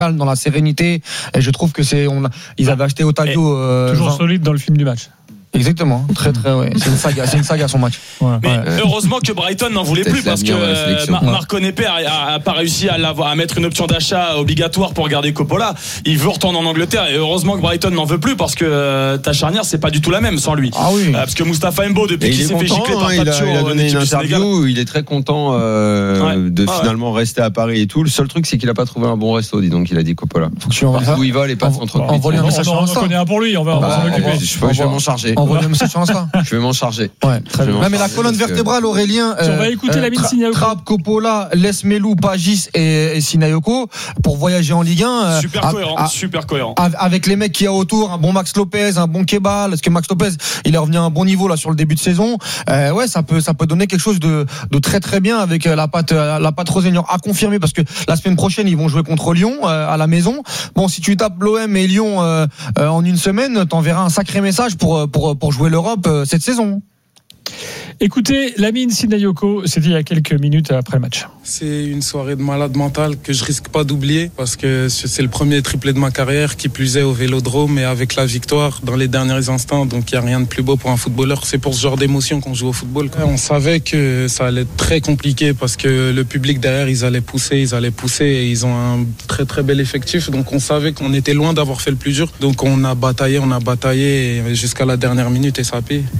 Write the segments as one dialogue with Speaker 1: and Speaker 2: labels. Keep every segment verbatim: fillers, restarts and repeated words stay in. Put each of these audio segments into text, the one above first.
Speaker 1: dans la sérénité. Et je trouve que c'est, on, ils avaient acheté Otavio. Euh,
Speaker 2: toujours
Speaker 1: vingt
Speaker 2: solide dans le film du match.
Speaker 1: Exactement, très très ouais. C'est une saga, c'est une saga son match.
Speaker 3: Ouais. Mais
Speaker 1: ouais.
Speaker 3: heureusement que Brighton n'en voulait plus parce que euh, Mar- Marco Nepe a, a pas réussi à, à mettre une option d'achat obligatoire pour garder Coppola. Il veut retourner en Angleterre et heureusement que Brighton n'en veut plus parce que euh, ta charnière c'est pas du tout la même sans lui.
Speaker 1: Ah oui.
Speaker 3: Euh, parce que Moustapha Mbo depuis qu'il s'est fait gicler par
Speaker 4: il,
Speaker 3: Tapio,
Speaker 4: a, il a donné une interview, il est très content euh,
Speaker 3: ouais.
Speaker 4: de ah finalement
Speaker 3: ouais.
Speaker 4: rester à Paris et tout. Le seul truc c'est qu'il a pas trouvé un bon resto, dis donc il a dit Coppola.
Speaker 1: Faut que tu envoies ça.
Speaker 4: Où il va les pas centre.
Speaker 1: Envoie-lui un message sur
Speaker 2: Insta. On en
Speaker 1: Insta.
Speaker 2: connaît un pour lui, on va, on va s'en occuper.
Speaker 4: Je vais m'en charger.
Speaker 1: Envoie-lui un message sur Insta.
Speaker 4: Je vais m'en charger.
Speaker 1: Ouais, très bien. Non, mais la colonne vertébrale, Aurélien.
Speaker 2: On va écouter la mine Sinayoko.
Speaker 1: Trapp, Coppola, Lesmelou, Pagis et, et Sinayoko pour voyager en Ligue un.
Speaker 3: Super
Speaker 1: à,
Speaker 3: cohérent,
Speaker 1: à,
Speaker 3: super cohérent.
Speaker 1: Avec les mecs qu'il y a autour, un bon Max Lopez, un bon Kebal. Est-ce que Max Lopez, il est revenu à un bon niveau là sur le début de saison? euh, Ouais, ça peut, ça peut donner quelque chose de, de très très bien avec la patte, la patte Rosenior à confirmer parce que la semaine prochaine ils vont jouer contre Lyon euh, à la maison. Bon, si tu tapes l'O M et Lyon euh, euh, en une semaine, t'enverras un sacré message pour pour pour jouer l'Europe euh, cette saison.
Speaker 2: Écoutez, Lamine Sinayoko, c'était il y a quelques minutes après le match.
Speaker 5: C'est une soirée de malade mental que je risque pas d'oublier parce que c'est le premier triplé de ma carrière, qui plus est au Vélodrome et avec la victoire dans les derniers instants. Donc il y a rien de plus beau pour un footballeur. C'est pour ce genre d'émotion qu'on joue au football. On savait que ça allait être très compliqué parce que le public derrière, ils allaient pousser, ils allaient pousser et ils ont un très très bel effectif. Donc on savait qu'on était loin d'avoir fait le plus dur. Donc on a bataillé, on a bataillé jusqu'à la dernière minute et ça a payé.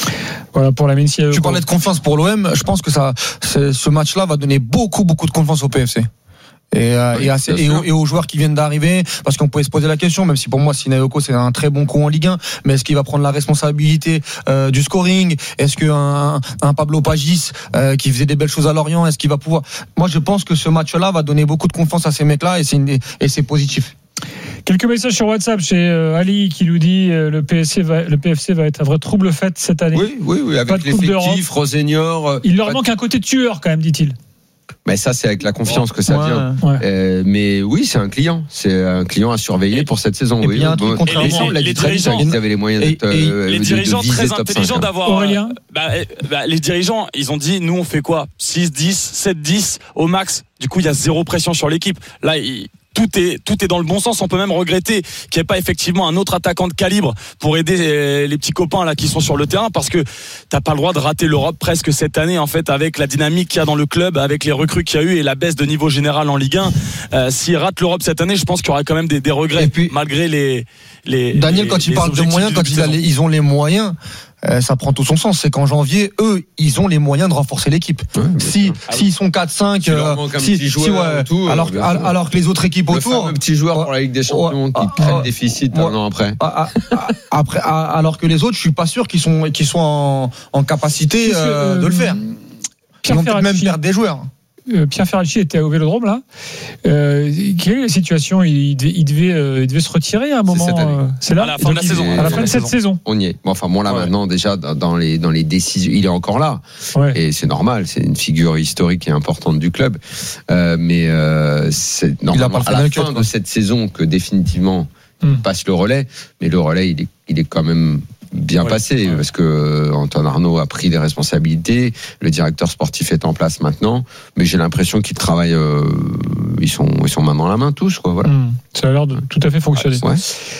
Speaker 2: Voilà pour la mine Sinayoko.
Speaker 1: Tu parlais de confiance pour l'O M. Je pense que ça, ce match-là va donner beaucoup, beaucoup de confiance au P F C. Et, euh, oui, et, assez, et, aux, et aux joueurs qui viennent d'arriver, parce qu'on pouvait se poser la question, même si pour moi Sinayoko c'est un très bon coup en Ligue un, mais est-ce qu'il va prendre la responsabilité euh, du scoring? Est-ce qu'un un Pablo Pagis euh, qui faisait des belles choses à Lorient, est-ce qu'il va pouvoir? Moi je pense que ce match-là va donner beaucoup de confiance à ces mecs-là et c'est, une, et c'est positif.
Speaker 2: Quelques messages sur WhatsApp chez euh, Ali qui nous dit euh, le P S C va, le P F C va être un vrai trouble fête cette année.
Speaker 4: Oui, oui, oui, avec l'effectif, Rosenior.
Speaker 2: Il leur manque un côté tueur quand même, dit-il.
Speaker 4: Mais ça, c'est avec la confiance que ça
Speaker 2: ouais,
Speaker 4: vient.
Speaker 2: Ouais.
Speaker 4: Euh, mais oui, c'est un client. C'est un client à surveiller et, pour cette saison.
Speaker 1: Et
Speaker 4: oui.
Speaker 1: puis il y a un truc contrairement.
Speaker 3: Les, les, les dirigeants,
Speaker 4: ils avaient les moyens
Speaker 3: et,
Speaker 4: d'être, euh,
Speaker 3: les
Speaker 4: de,
Speaker 3: dirigeants
Speaker 4: de viser
Speaker 3: très
Speaker 4: top
Speaker 3: intelligents
Speaker 4: cinq,
Speaker 3: d'avoir.
Speaker 2: Aurélien.
Speaker 3: Bah, bah, les dirigeants, ils ont dit, nous on fait quoi? six, dix, sept, dix au max. Du coup, il y a zéro pression sur l'équipe. Là, il... Tout est, tout est dans le bon sens. On peut même regretter qu'il n'y ait pas effectivement un autre attaquant de calibre pour aider les petits copains là qui sont sur le terrain, parce que t'as pas le droit de rater l'Europe presque cette année en fait, avec la dynamique qu'il y a dans le club, avec les recrues qu'il y a eu et la baisse de niveau général en Ligue un. Euh, s'ils ratent l'Europe cette année, je pense qu'il y aura quand même des, des regrets, puis, malgré les, les
Speaker 1: Daniel
Speaker 3: les,
Speaker 1: quand il parle de moyens, quand il a les, ils ont les moyens. Euh, ça prend tout son sens. C'est qu'en janvier, eux, ils ont les moyens de renforcer l'équipe. Ouais, si
Speaker 4: ah
Speaker 1: s'ils sont quatre cinq,
Speaker 4: si euh, si, si, si ouais, tout,
Speaker 1: alors, alors, alors que les autres équipes
Speaker 4: le
Speaker 1: autour,
Speaker 4: le petit joueur pour la Ligue des Champions ouais, qui ah, crée ah, le déficit ouais, un an après.
Speaker 1: Ah, ah, après, ah, alors que les autres, je suis pas sûr qu'ils sont qu'ils sont en, en capacité euh, de le faire. Ils vont peut-être même perdre des joueurs.
Speaker 2: Pierre Ferracci était au Vélodrome là. Euh, quelle est la situation? il devait, il, devait, euh, il devait se retirer à un moment.
Speaker 4: C'est,
Speaker 2: euh, c'est là
Speaker 3: à la fin de la saison.
Speaker 2: À la fin de cette saison.
Speaker 4: On y est. Bon, enfin bon là ouais. Maintenant déjà dans les dans les décisions, il est encore là. Ouais. Et c'est normal. C'est une figure historique et importante du club. Euh, mais euh, c'est normalement à la fin de cette saison que définitivement il hum. passe le relais. Mais le relais, il est il est quand même bien ouais, passé ouais. parce que Antoine Arnaud a pris des responsabilités, le directeur sportif est en place maintenant, mais j'ai l'impression qu'ils travaillent, euh, ils sont ils sont main dans la main tous quoi. Voilà. Mmh,
Speaker 2: ça a l'air de tout à fait fonctionner. Ouais.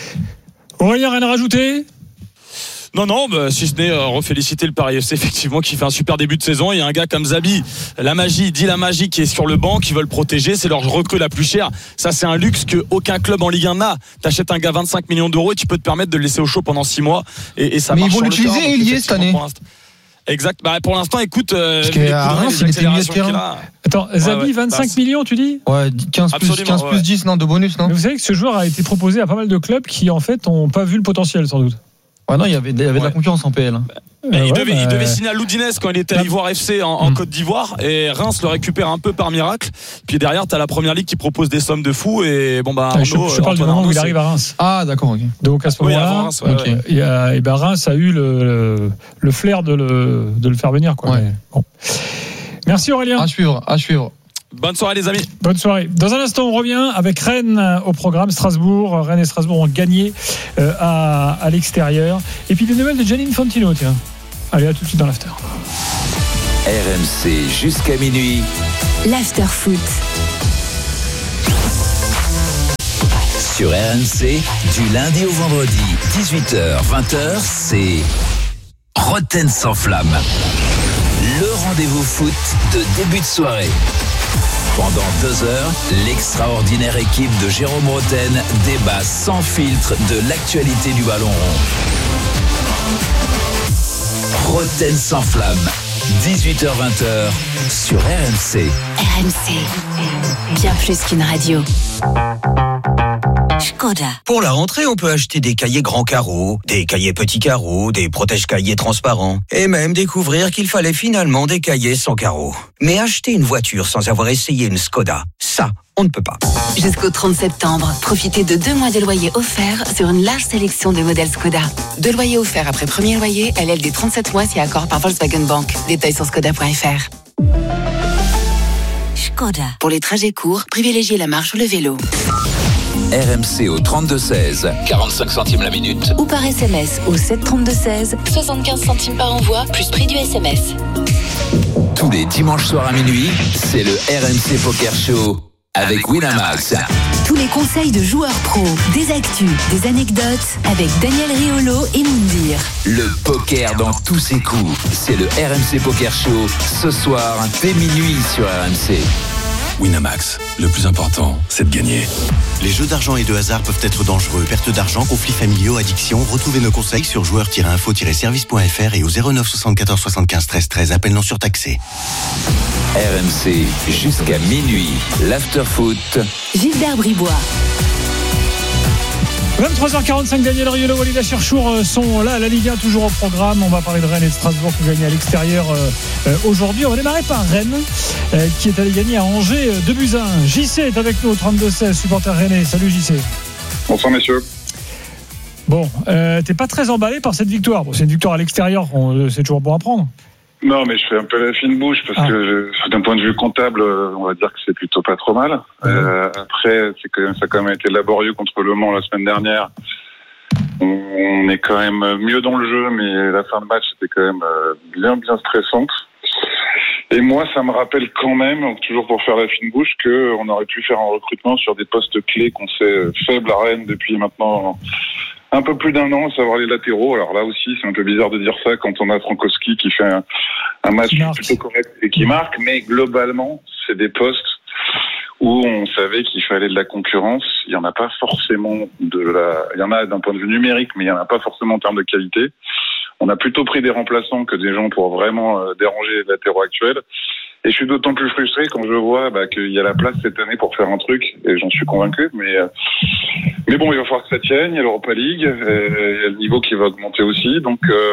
Speaker 2: Aurélien, rien à rajouter?
Speaker 3: Non, non, bah, si ce n'est euh, reféliciter le Paris F C, effectivement, qui fait un super début de saison. Il y a un gars comme Zabi, la magie, dit la magie, qui est sur le banc, qui veut le protéger. C'est leur recrue la plus chère. Ça, c'est un luxe que aucun club en Ligue un n'a. T'achètes un gars vingt-cinq millions d'euros et tu peux te permettre de le laisser au chaud pendant six mois. Et, et ça
Speaker 1: Mais
Speaker 3: marche.
Speaker 1: ils vont l'utiliser, Elie, cette année.
Speaker 3: Exact. Bah, pour l'instant, écoute, euh,
Speaker 1: parce qu'à Reims, il était milieu de terrain.
Speaker 2: Attends, Zabi, ouais, ouais. vingt-cinq bah, millions, tu dis?
Speaker 1: Ouais, quinze plus, quinze plus dix, non, de bonus, non?
Speaker 2: Mais vous savez que ce joueur a été proposé à pas mal de clubs qui, en fait, n'ont pas vu le potentiel, sans doute.
Speaker 1: Ouais, non, il y avait, il y avait ouais. de la concurrence en P L.
Speaker 3: Mais euh, il, ouais, devait, bah... il devait signer à l'Oudinez quand il était à Ivoire F C en, en mmh. Côte d'Ivoire, et Reims le récupère un peu par miracle. Puis derrière, t'as la première ligue qui propose des sommes de fous, et bon bah.
Speaker 2: Ah, Arnaud, je, je parle du moment où il arrive à Reims.
Speaker 1: Ah d'accord. Okay.
Speaker 2: Donc à ce moment-là,
Speaker 3: oui, Reims, ouais,
Speaker 2: okay.
Speaker 3: ouais.
Speaker 2: Et, euh, et ben Reims a eu le, le, le flair de le, de le faire venir quoi.
Speaker 1: Ouais.
Speaker 2: Mais, bon. Merci Aurélien.
Speaker 1: À suivre, à suivre.
Speaker 3: Bonne soirée les amis.
Speaker 2: Bonne soirée. Dans un instant, on revient avec Rennes au programme. Strasbourg, Rennes et Strasbourg ont gagné euh, à, à l'extérieur. Et puis des nouvelles de Gianni Infantino, tiens. Allez, à tout de suite dans l'after.
Speaker 6: R M C jusqu'à minuit.
Speaker 7: L'after foot.
Speaker 6: Sur R M C, du lundi au vendredi, dix-huit heures vingt heures, c'est Roten sans flamme. Le rendez-vous foot de début de soirée. Pendant deux heures, l'extraordinaire équipe de Jérôme Roten débat sans filtre de l'actualité du ballon rond. Roten sans flamme, dix-huit heures vingt heures sur R M C.
Speaker 7: R M C, bien plus qu'une radio. Skoda.
Speaker 8: Pour la rentrée, on peut acheter des cahiers grands carreaux, des cahiers petits carreaux, des protège-cahiers transparents, et même découvrir qu'il fallait finalement des cahiers sans carreaux. Mais acheter une voiture sans avoir essayé une Skoda, ça, on ne peut pas.
Speaker 7: Jusqu'au trente septembre, profitez de deux mois de loyer offerts sur une large sélection de modèles Skoda. Deux loyers offerts après premier loyer, L L D trente-sept mois si accord par Volkswagen Bank. Détails sur skoda point f r. Skoda. Pour les trajets courts, privilégiez la marche ou le vélo.
Speaker 6: R M C au trente-deux seize, quarante-cinq centimes la minute.
Speaker 7: Ou par S M S au sept trente-deux seize, soixante-quinze centimes par envoi, plus prix du S M S.
Speaker 6: Tous les dimanches soirs à minuit, c'est le R M C Poker Show avec Winamax.
Speaker 7: Tous les conseils de joueurs pros, des actus, des anecdotes avec Daniel Riolo et Moundir.
Speaker 6: Le poker dans tous ses coups, c'est le R M C Poker Show ce soir dès minuit sur R M C.
Speaker 9: Winamax, le plus important, c'est de gagner.
Speaker 10: Les jeux d'argent et de hasard peuvent être dangereux. Perte d'argent, conflits familiaux, addiction. Retrouvez nos conseils sur joueurs tiret info tiret service point f r et au zéro neuf soixante-quatorze soixante-quinze treize treize. Appel non surtaxé.
Speaker 6: R M C, jusqu'à minuit. L'afterfoot.
Speaker 7: Gilbert Bribois.
Speaker 2: vingt-trois heures quarante-cinq, Daniel Riolo, Walid Cherchour sont là. La Ligue un toujours au programme. On va parler de Rennes et de Strasbourg qui ont gagné à l'extérieur euh, aujourd'hui. On va démarrer par Rennes euh, qui est allé gagner à Angers deux buts à un. J C est avec nous au trente-deux seize, supporter rennais. Salut J C.
Speaker 11: Bonsoir messieurs.
Speaker 2: Bon, euh, t'es pas très emballé par cette victoire. Bon, c'est une victoire à l'extérieur, on, c'est toujours bon à prendre.
Speaker 11: Non, mais je fais un peu la fine bouche parce ah. que je, d'un point de vue comptable, on va dire que c'est plutôt pas trop mal. Mmh. Euh, après, c'est quand même, ça a quand même été laborieux contre Le Mans la semaine dernière. On, on est quand même mieux dans le jeu, mais la fin de match était quand même bien, bien stressante. Et moi, ça me rappelle quand même, toujours pour faire la fine bouche, qu'on aurait pu faire un recrutement sur des postes clés qu'on sait faibles à Rennes depuis maintenant un peu plus d'un an, à savoir les latéraux. Alors là aussi, c'est un peu bizarre de dire ça quand on a Frankowski qui fait un, un match plutôt correct et qui marque, mais globalement, c'est des postes où on savait qu'il fallait de la concurrence. Il y en a pas forcément de la, il y en a d'un point de vue numérique, mais il y en a pas forcément en termes de qualité. On a plutôt pris des remplaçants que des gens pour vraiment déranger les latéraux actuels. Et je suis d'autant plus frustré quand je vois bah, qu'il y a la place cette année pour faire un truc, et j'en suis convaincu. Mais euh, mais bon, il va falloir que ça tienne. Il y a l'Europa League, euh, il y a le niveau qui va augmenter aussi. Donc euh,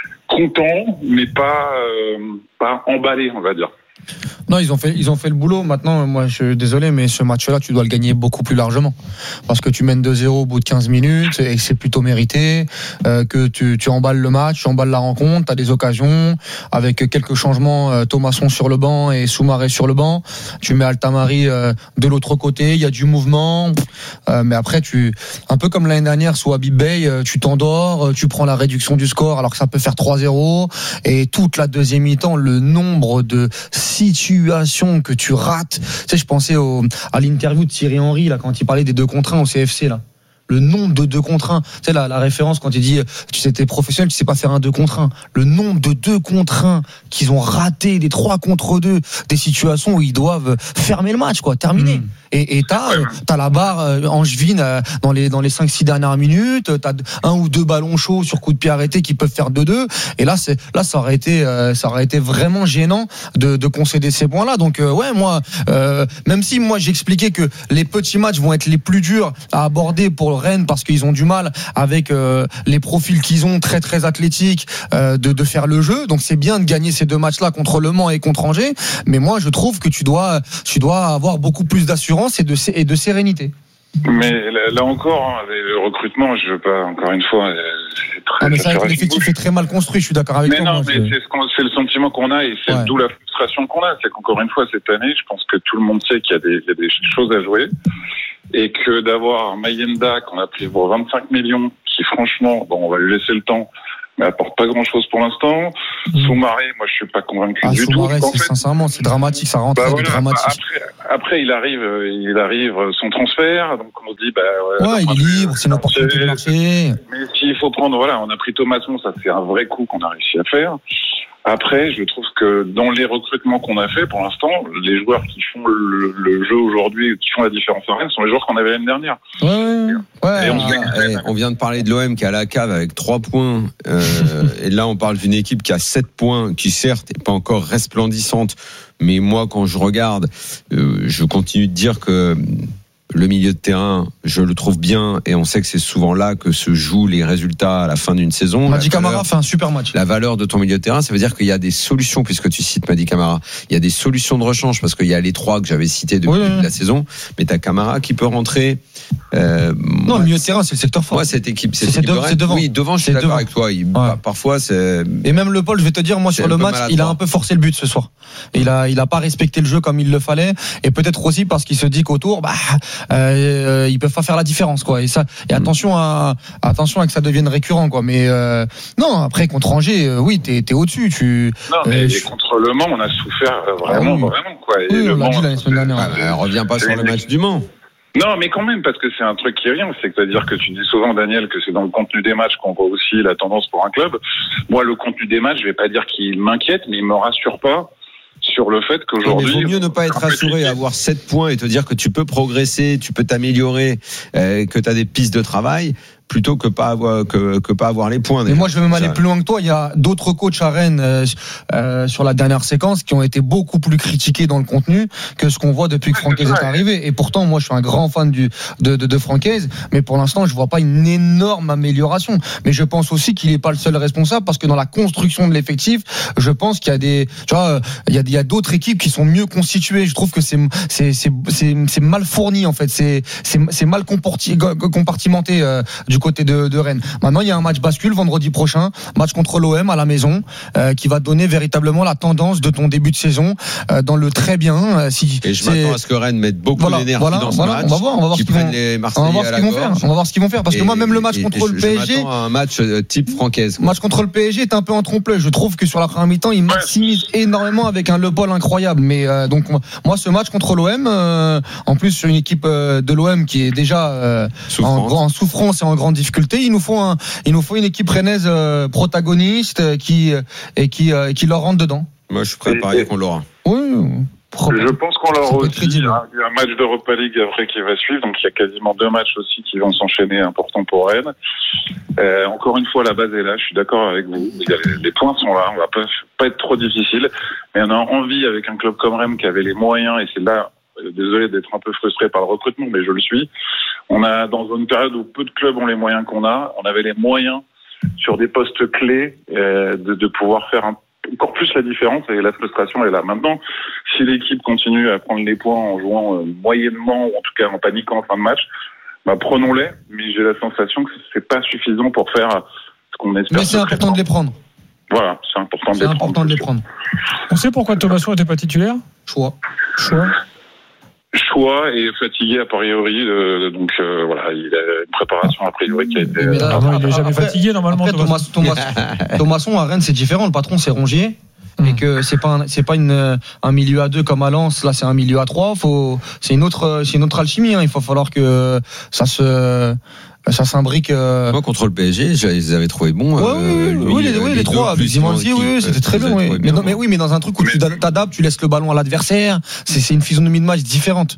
Speaker 11: content, mais pas euh, pas emballé, on va dire.
Speaker 1: Non, ils ont fait, ils ont fait le boulot. Maintenant, moi, je suis désolé, mais ce match-là, tu dois le gagner beaucoup plus largement. Parce que tu mènes deux zéro au bout de quinze minutes et c'est plutôt mérité, euh, que tu, tu emballes le match, tu emballes la rencontre, tu as des occasions avec quelques changements, euh, Thomasson sur le banc et Soumaré sur le banc. Tu mets Altamari euh, de l'autre côté, il y a du mouvement. Euh, mais après, tu, un peu comme l'année dernière sous Habib Bey, euh, tu t'endors, euh, tu prends la réduction du score alors que ça peut faire trois zéro. Et toute la deuxième mi-temps, le nombre de situations que tu rates. Tu sais, je pensais au, à l'interview de Thierry Henry là quand il parlait des deux contre un au C F C là. Le nombre de deux contre un. Tu sais, la, la référence quand il dit, tu sais, t'es professionnel, tu sais pas faire un deux contre un. Le nombre de deux contre un qu'ils ont raté, des trois contre deux, des situations où ils doivent fermer le match, quoi, terminer. Mmh. Et, et t'as, t'as la barre euh, angevine euh, dans les, dans les cinq six dernières minutes, t'as un ou deux ballons chauds sur coup de pied arrêté qui peuvent faire deux deux. Et là, c'est, là, ça aurait été, euh, ça aurait été vraiment gênant de, de concéder ces points-là. Donc, euh, ouais, moi, euh, même si moi j'expliquais que les petits matchs vont être les plus durs à aborder pour Rennes parce qu'ils ont du mal avec euh, les profils qu'ils ont très très athlétiques euh, de, de faire le jeu. Donc c'est bien de gagner ces deux matchs-là contre Le Mans et contre Angers, mais moi je trouve que tu dois tu dois avoir beaucoup plus d'assurance et de et de sérénité.
Speaker 11: Mais là encore, hein, le recrutement, je veux pas encore une fois. C'est très,
Speaker 1: ah mais c'est vrai que l'effectif est très mal construit. Je suis d'accord avec
Speaker 11: mais
Speaker 1: toi.
Speaker 11: Non,
Speaker 1: moi,
Speaker 11: mais c'est, ce qu'on, c'est le sentiment qu'on a et c'est ouais. D'où la frustration qu'on a. C'est qu'encore une fois cette année, je pense que tout le monde sait qu'il y a des, il y a des choses à jouer. Et que d'avoir Mayenda qu'on a pris pour vingt-cinq millions, qui franchement, bon, on va lui laisser le temps, mais apporte pas grand-chose pour l'instant. Mmh. Soumaré, moi je suis pas convaincu
Speaker 1: ah,
Speaker 11: du
Speaker 1: Soumaré,
Speaker 11: tout.
Speaker 1: C'est, fait, sincèrement, c'est dramatique, ça rentre bah, voilà, dramatique.
Speaker 11: Après, après, il arrive, il arrive son transfert, donc on se dit bah
Speaker 1: ouais, ouais il est libre, c'est une opportunité de marché.
Speaker 11: Mais s'il faut prendre, voilà, on a pris Thomasson, ça c'est un vrai coup qu'on a réussi à faire. Après, je trouve que dans les recrutements qu'on a fait, pour l'instant, les joueurs qui font le, le jeu aujourd'hui, qui font la différence en Rennes, sont les joueurs qu'on avait l'année dernière.
Speaker 1: Ouais, ouais.
Speaker 4: ouais on, vient, on vient de parler de l'O M qui est à la cave avec trois points. Euh, et là, on parle d'une équipe qui a sept points, qui certes n'est pas encore resplendissante. Mais moi, quand je regarde, euh, je continue de dire que le milieu de terrain, je le trouve bien, et on sait que c'est souvent là que se jouent les résultats à la fin d'une saison.
Speaker 1: Mady Camara fait un super match.
Speaker 4: La valeur de ton milieu de terrain, ça veut dire qu'il y a des solutions, puisque tu cites Mady Camara. Il y a des solutions de rechange, parce qu'il y a les trois que j'avais cités depuis oui, oui. la saison, mais t'as Camara qui peut rentrer.
Speaker 1: Euh, non, le milieu de terrain, c'est le secteur fort.
Speaker 4: Moi, cette équipe,
Speaker 1: c'est, c'est, de, c'est devant.
Speaker 4: Oui, devant, je suis d'accord devant. avec toi. Il, ouais. Parfois, c'est.
Speaker 1: Et même Le Paul, je vais te dire, moi, sur le match, maladroit. Il a un peu forcé le but ce soir. Il a, il a pas respecté le jeu comme il le fallait, et peut-être aussi parce qu'il se dit qu'autour, bah, euh, ils peuvent pas faire la différence, quoi. Et ça, et attention à, attention à que ça devienne récurrent, quoi. Mais euh, non, après contre Angers, euh, oui, t'es, t'es au-dessus. Tu.
Speaker 11: Non, mais euh, contre Le Mans, on a souffert vraiment, ah, oui. vraiment, quoi. Et
Speaker 1: oui,
Speaker 11: le
Speaker 1: on
Speaker 11: Mans,
Speaker 1: l'a dit la semaine dernière.
Speaker 4: Ah, revient pas sur le match du Mans.
Speaker 11: Non, mais quand même, parce que c'est un truc qui est rien. C'est-à-dire que tu dis souvent, Daniel, que c'est dans le contenu des matchs qu'on voit aussi la tendance pour un club. Moi, le contenu des matchs, je vais pas dire qu'il m'inquiète, mais il me rassure pas sur le fait qu'aujourd'hui.
Speaker 4: Il vaut mieux ne pas être rassuré, avoir sept points et te dire que tu peux progresser, tu peux t'améliorer, euh, que tu as des pistes de travail, plutôt que pas avoir que, que pas avoir les points.
Speaker 1: Mais moi, je vais même aller plus loin que toi. Il y a d'autres coachs à Rennes euh, euh, sur la dernière séquence qui ont été beaucoup plus critiqués dans le contenu que ce qu'on voit depuis que Francaise est arrivé. Et pourtant, moi, je suis un grand fan du de de, de Francaise, mais pour l'instant, je vois pas une énorme amélioration. Mais je pense aussi qu'il est pas le seul responsable, parce que dans la construction de l'effectif, je pense qu'il y a des, tu vois, il y a il y a d'autres équipes qui sont mieux constituées. Je trouve que c'est c'est c'est c'est, c'est mal fourni en fait. C'est c'est c'est mal compartimenté euh, du côté de, de Rennes. Maintenant, il y a un match bascule vendredi prochain, match contre l'O M à la maison, euh, qui va donner véritablement la tendance de ton début de saison euh, dans le très bien. Euh, si,
Speaker 4: et je c'est... m'attends à ce que Rennes mette beaucoup
Speaker 1: voilà,
Speaker 4: d'énergie
Speaker 1: voilà,
Speaker 4: dans ce
Speaker 1: voilà,
Speaker 4: match.
Speaker 1: On va voir, on va voir ce qu'ils vont,
Speaker 4: les
Speaker 1: on va voir ce qu'ils vont faire. On va voir ce qu'ils vont faire, parce
Speaker 4: et,
Speaker 1: que moi, même le match
Speaker 4: et,
Speaker 1: contre
Speaker 4: et
Speaker 1: le
Speaker 4: je,
Speaker 1: P S G,
Speaker 4: je m'attends à un match type Francaise.
Speaker 1: Quoi. Match contre le P S G est un peu en trompe-l'œil. Je trouve que sur la première mi-temps, il maximise énormément avec un Le Paul incroyable. Mais euh, donc moi, ce match contre l'O M, euh, en plus sur une équipe euh, de l'O M qui est déjà euh, en, en souffrance et en grande difficulté, il nous faut un Il nous faut une équipe rennaise euh, protagoniste euh, qui euh, et qui euh, qui leur rentre dedans.
Speaker 4: Moi, je suis prêt à parier qu'on l'aura.
Speaker 1: Oui.
Speaker 11: Je pense qu'on l'aura aussi. Il y a un match d'Europa League après qui va suivre, donc il y a quasiment deux matchs aussi qui vont s'enchaîner, importants pour Rennes. Euh, encore une fois, la base est là. Je suis d'accord avec vous. Les points sont là. On va pas pas être trop difficile, mais on a envie avec un club comme Rennes qui avait les moyens, et c'est là. Désolé d'être un peu frustré par le recrutement, mais je le suis. On a, dans une période où peu de clubs ont les moyens qu'on a, on avait les moyens sur des postes clés euh, de, de pouvoir faire un, encore plus la différence, et la frustration est là. Maintenant, si l'équipe continue à prendre les points en jouant euh, moyennement, ou en tout cas en paniquant en fin de match, bah, prenons-les, mais j'ai la sensation que c'est pas suffisant pour faire ce qu'on espère.
Speaker 1: Mais c'est important de les prendre.
Speaker 11: Voilà, c'est important de
Speaker 1: c'est
Speaker 11: les
Speaker 1: important
Speaker 11: prendre.
Speaker 1: De les prendre.
Speaker 2: On sait pourquoi Thomasson n'était pas titulaire ?
Speaker 1: Choix.
Speaker 2: Choix.
Speaker 11: Choix et fatigué a priori, euh, donc euh, voilà, il a une préparation a priori qui a été.
Speaker 2: Mais là, après, il n'est jamais après, fatigué normalement.
Speaker 1: Après, Thomas, Thomas, Thomasson à Rennes c'est différent. Le patron c'est Rongier. Mmh. Et que c'est pas un, c'est pas une un milieu à deux comme à Lens, là c'est un milieu à trois. Faut c'est une autre c'est une autre alchimie. Hein. Il va falloir que ça se ça s'imbrique. Euh...
Speaker 4: Moi contre le P S G, je les avais trouvés bons.
Speaker 1: Ouais, euh, oui, oui, les, oui, les, les trois. Dimanche, oui, c'était très bien. Oui. Mais, non, mais oui, mais dans un truc où tu t'adaptes, tu laisses le ballon à l'adversaire. C'est, c'est une physionomie de match différente.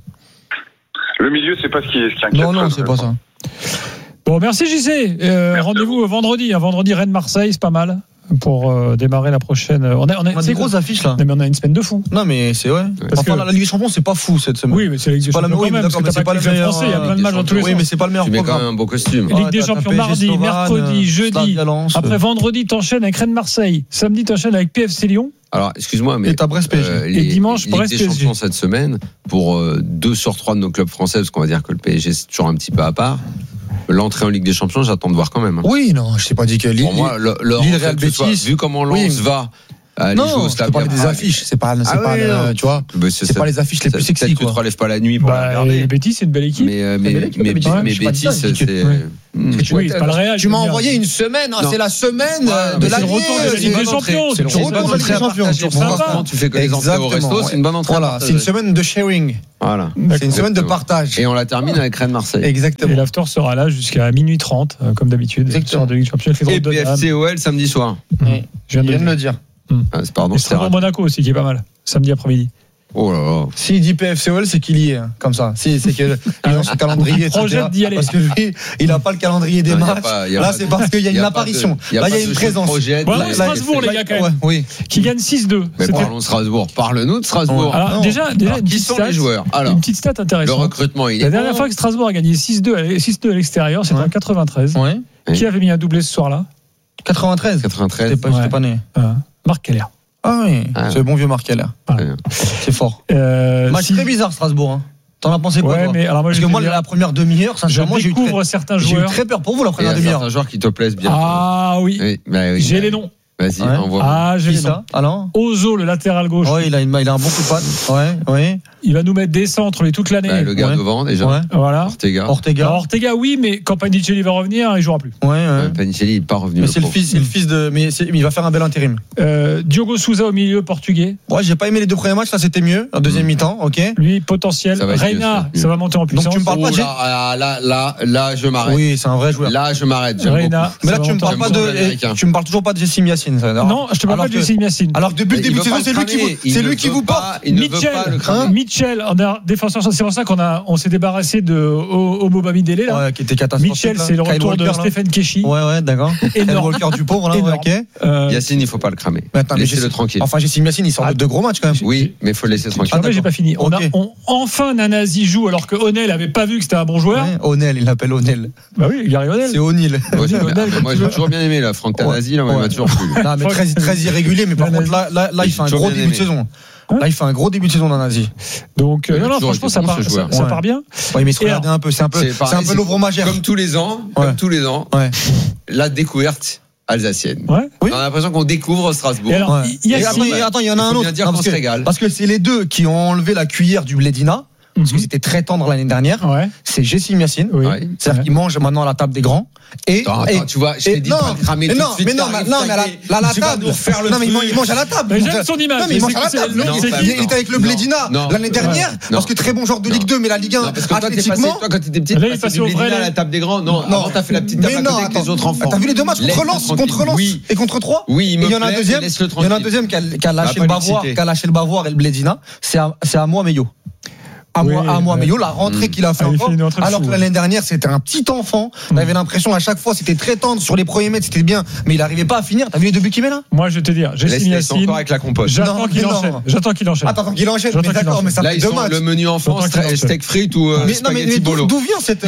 Speaker 11: Le milieu, c'est pas ce qui est ce qui inquiète.
Speaker 1: Non, non, c'est pas ça.
Speaker 2: Bon, merci J C. Euh, rendez-vous vendredi. Un vendredi Rennes-Marseille, c'est pas mal. Pour euh, démarrer la prochaine. On a, on a,
Speaker 1: on a des grosses affiches là.
Speaker 2: Non, mais on a une semaine de fou.
Speaker 1: Non, mais c'est vrai.
Speaker 2: Parce
Speaker 1: enfin,
Speaker 2: que...
Speaker 1: la Ligue des Champions, c'est pas fou cette semaine.
Speaker 2: Oui, mais c'est la Ligue des Champions.
Speaker 1: Oui, mais d'accord, mais c'est pas le meilleur.
Speaker 2: Français, il y a plein de matchs dans tous les sens.
Speaker 1: Oui, mais c'est pas le meilleur.
Speaker 4: Tu mets quand même un beau costume.
Speaker 2: Ligue des Champions mardi, mercredi, jeudi. Après vendredi, t'enchaînes avec Rennes-Marseille. Samedi, t'enchaînes avec P F C Lyon.
Speaker 4: Alors, excuse-moi, mais.
Speaker 1: Et t'as Brest P S G.
Speaker 4: Euh, les,
Speaker 2: et dimanche,
Speaker 4: Ligue des Champions cette semaine, pour euh, deux sur trois de nos clubs français, parce qu'on va dire que le P S G c'est toujours un petit peu à part. L'entrée en Ligue des Champions, j'attends de voir quand même.
Speaker 1: Oui, non, je t'ai pas dit que Lille.
Speaker 4: Pour moi, le, le
Speaker 1: Lille Real Betis,
Speaker 4: vu comment Lens oui. va.
Speaker 1: Euh, non, je te parle des affiches. C'est pas, c'est ah pas, ouais, le, tu vois. Bah, c'est, c'est pas les affiches les plus sexy.
Speaker 4: Peut-être que tu te relèves pas la nuit pour
Speaker 2: bah,
Speaker 4: regarder.
Speaker 2: Les Betis, c'est une belle équipe.
Speaker 4: Mais, mais, mais, mais, mais Betis, c'est.
Speaker 1: Mmh. Tu,
Speaker 2: oui, c'est pas le Real.
Speaker 1: Tu m'as envoyé une semaine, hein, c'est la semaine ouais, de l'année.
Speaker 2: C'est le retour de la Ligue des Champions.
Speaker 1: C'est le retour de la Ligue des Champions.
Speaker 4: Tu fais que les entrées au resto, c'est une bonne entrée.
Speaker 1: Voilà, c'est une semaine de sharing.
Speaker 4: Voilà.
Speaker 1: C'est une semaine de partage.
Speaker 4: Et on la termine avec Rennes Marseille.
Speaker 1: Exactement.
Speaker 2: Et l'after sera là jusqu'à minuit trente, comme d'habitude.
Speaker 1: Exactement.
Speaker 2: De Ligue des Champions.
Speaker 4: Et P F C O L samedi soir.
Speaker 1: Je viens de le dire.
Speaker 4: Pardon.
Speaker 2: Et Strasbourg Monaco aussi, qui est pas mal. Samedi après-midi.
Speaker 4: Oh là là.
Speaker 1: S'il dit P F C O L, c'est qu'il y est, hein, comme ça. Si, c'est qu'il est dans son calendrier.
Speaker 2: Il projette d'y aller.
Speaker 1: Parce que lui, il n'a pas le calendrier des
Speaker 4: non,
Speaker 1: matchs.
Speaker 4: Pas, là,
Speaker 1: pas c'est parce qu'il y a une apparition.
Speaker 4: De,
Speaker 1: là, il y a une présence.
Speaker 2: Projet, voilà, là, Strasbourg, les gars, quand même. Ouais,
Speaker 1: oui.
Speaker 2: Qui gagne six deux.
Speaker 4: Mais C'était... parlons de Strasbourg. Parle-nous de Strasbourg.
Speaker 2: Alors, déjà, déjà
Speaker 4: Alors,
Speaker 2: une
Speaker 4: qui
Speaker 2: petite
Speaker 4: sont
Speaker 2: stat,
Speaker 4: les joueurs Alors,
Speaker 2: une petite stat intéressante.
Speaker 4: Le recrutement, il est.
Speaker 2: La dernière
Speaker 4: bon.
Speaker 2: fois que Strasbourg a gagné six deux à l'extérieur, c'était ouais. en quatre-vingt-treize.
Speaker 1: Ouais.
Speaker 2: Qui avait mis un doublé ce soir-là
Speaker 1: quatre-vingt-treize
Speaker 4: quatre-vingt-treize
Speaker 1: J'étais pas, ouais. pas né.
Speaker 2: Euh, Marc Keller.
Speaker 1: Ah oui, ah, c'est le bon vieux Marc Keller. Voilà. C'est fort. Euh, Match si... très bizarre, Strasbourg. Hein. T'en as pensé quoi
Speaker 2: ouais,
Speaker 1: toi
Speaker 2: mais alors moi,
Speaker 1: Parce que moi, la première demi-heure, sincèrement,
Speaker 2: je découvre
Speaker 1: j'ai eu très...
Speaker 2: certains joueurs.
Speaker 1: J'ai eu très peur pour vous la première demi-heure.
Speaker 4: Certains joueurs qui te plaisent bien.
Speaker 2: Ah oui.
Speaker 4: oui, bah, oui
Speaker 2: j'ai
Speaker 4: bah,
Speaker 2: les noms.
Speaker 4: Vas-y,
Speaker 1: ouais.
Speaker 4: envoie.
Speaker 2: Ah, j'ai les
Speaker 1: noms. Alors
Speaker 2: Ozo, le latéral gauche.
Speaker 1: Ouais, il a, une, il a un bon coup de patte. Ouais, ouais.
Speaker 2: Il va nous mettre des centres les toute l'année.
Speaker 4: Bah, le gars
Speaker 1: ouais.
Speaker 4: devant déjà.
Speaker 1: Ouais.
Speaker 2: Voilà.
Speaker 4: Ortega.
Speaker 1: Ortega.
Speaker 2: Alors, Ortega, oui, mais quand Panicelli va revenir, il jouera plus.
Speaker 1: Ouais. ouais.
Speaker 4: Panicelli, il n'est pas revenu.
Speaker 1: Mais c'est le fils, c'est le fils de. Mais il va faire un bel intérim.
Speaker 2: Euh, Diogo Souza au milieu portugais.
Speaker 1: Ouais, j'ai pas aimé les deux premiers matchs. Là, c'était mieux. En deuxième mmh. mi-temps, ok.
Speaker 2: Lui, potentiel. Ça Reina, mieux, ça, ça va monter en puissance.
Speaker 1: Donc tu me parles pas de.
Speaker 4: Là, là, là, là, je m'arrête.
Speaker 1: Oui, c'est un vrai joueur.
Speaker 4: Là, je m'arrête.
Speaker 2: Reina.
Speaker 1: Mais là, tu me parles pas de. Tu me parles toujours pas de Jesse Yassine.
Speaker 2: Non, je te parle pas de Jesse Yassine.
Speaker 1: Alors depuis le début de saison, c'est lui qui vous, c'est lui qui vous porte.
Speaker 2: Mitchell, défenseur, c'est pour ça qu'on a, on s'est débarrassé de Omo Bamidele là.
Speaker 1: Ouais, qui était catastrophique.
Speaker 2: Mitchell, c'est le retour de Stephen Keshi.
Speaker 1: Ouais, ouais, d'accord. Et le Walker du pauvre là, ok.
Speaker 4: Yacine, il faut pas le cramer. Laissez-le tranquille.
Speaker 1: Enfin, Jesse Yassine, il sort de deux gros matchs quand même.
Speaker 4: Oui, mais il faut le laisser tranquille.
Speaker 2: Ah, j'ai pas fini. On a, enfin Nanazi joue alors que O'Neill avait pas vu que c'était un bon joueur.
Speaker 1: O'Neill, il l'appelle O'Neill.
Speaker 2: Bah oui, Gary O'Neill.
Speaker 1: C'est O'Neill.
Speaker 4: Moi, j'ai toujours bien aimé là, Franck Nanazi, là, il m'a toujours plu.
Speaker 1: Non, mais très très irrégulier, mais par contre là, là, là, il fait un gros début de saison. Là, il fait un gros début de saison dans Nazi.
Speaker 2: Donc, euh, non, non, franchement, ça, part, ça, ça part bien.
Speaker 1: Oui, mais il se regardait un peu. C'est un peu, c'est, c'est un peu l'ouvre magère.
Speaker 4: Comme tous les ans, ouais. comme tous les ans, ouais. la découverte alsacienne.
Speaker 2: Ouais.
Speaker 4: Oui. On a l'impression qu'on découvre Strasbourg.
Speaker 1: Et alors, ouais. il y a, et attends, attends, il y en a un autre.
Speaker 4: Dire non, parce, que,
Speaker 1: parce que c'est les deux qui ont enlevé la cuillère du Blédina. Parce mm-hmm. que c'était très tendre l'année dernière.
Speaker 2: Ouais.
Speaker 1: C'est Jessim Yassine.
Speaker 2: Oui.
Speaker 1: C'est-à-dire ouais. qu'il mange maintenant à la table des grands. Et,
Speaker 4: attends, attends,
Speaker 1: et
Speaker 4: tu vois, je t'ai dit
Speaker 1: non,
Speaker 4: pas de cramer tout de suite.
Speaker 1: Mais non, mais non, mais à la, la, la table.
Speaker 4: Faire le
Speaker 1: non, mais il mange à la table.
Speaker 2: Mais j'aime son image.
Speaker 1: Non, mais il mange à la table. Il était avec le Blédina l'année dernière. Parce que très bon joueur de Ligue deux, mais la Ligue un, athlétiquement.
Speaker 4: Toi, quand t'étais petit, tu passais du Blédina à la table des grands. Non, avant, t'as fait la petite table à côté avec les autres enfants.
Speaker 1: T'as vu les deux matchs contre Lens, contre Lens et contre trois.
Speaker 4: Oui,
Speaker 1: il y en a un deuxième. Il y en a un deuxième qui a lâché le Bavoir, qui a lâché le Bavoir et le Blédina. C'est à moi, Meillot. À moi, oui, à moi, ouais. Meillot, la rentrée mmh. qu'il a fait ah, encore. Fait alors que l'année dernière, c'était un petit enfant. Mmh. On avait l'impression à chaque fois, c'était très tendre. Sur les premiers mètres, c'était bien, mais il n'arrivait pas à finir. T'as vu les deux buts qu'il met là?
Speaker 2: Moi, je vais te dire, j'ai signé Yassine.
Speaker 4: Encore avec la compote.
Speaker 2: J'attends qu'il enchaîne. J'attends qu'il enchaîne.
Speaker 1: Attends qu'il enchaîne. Mais d'accord, mais ça fait deux matchs.
Speaker 4: Le menu enfant, steak frites ou spaghetti bolo.
Speaker 1: D'où vient cette,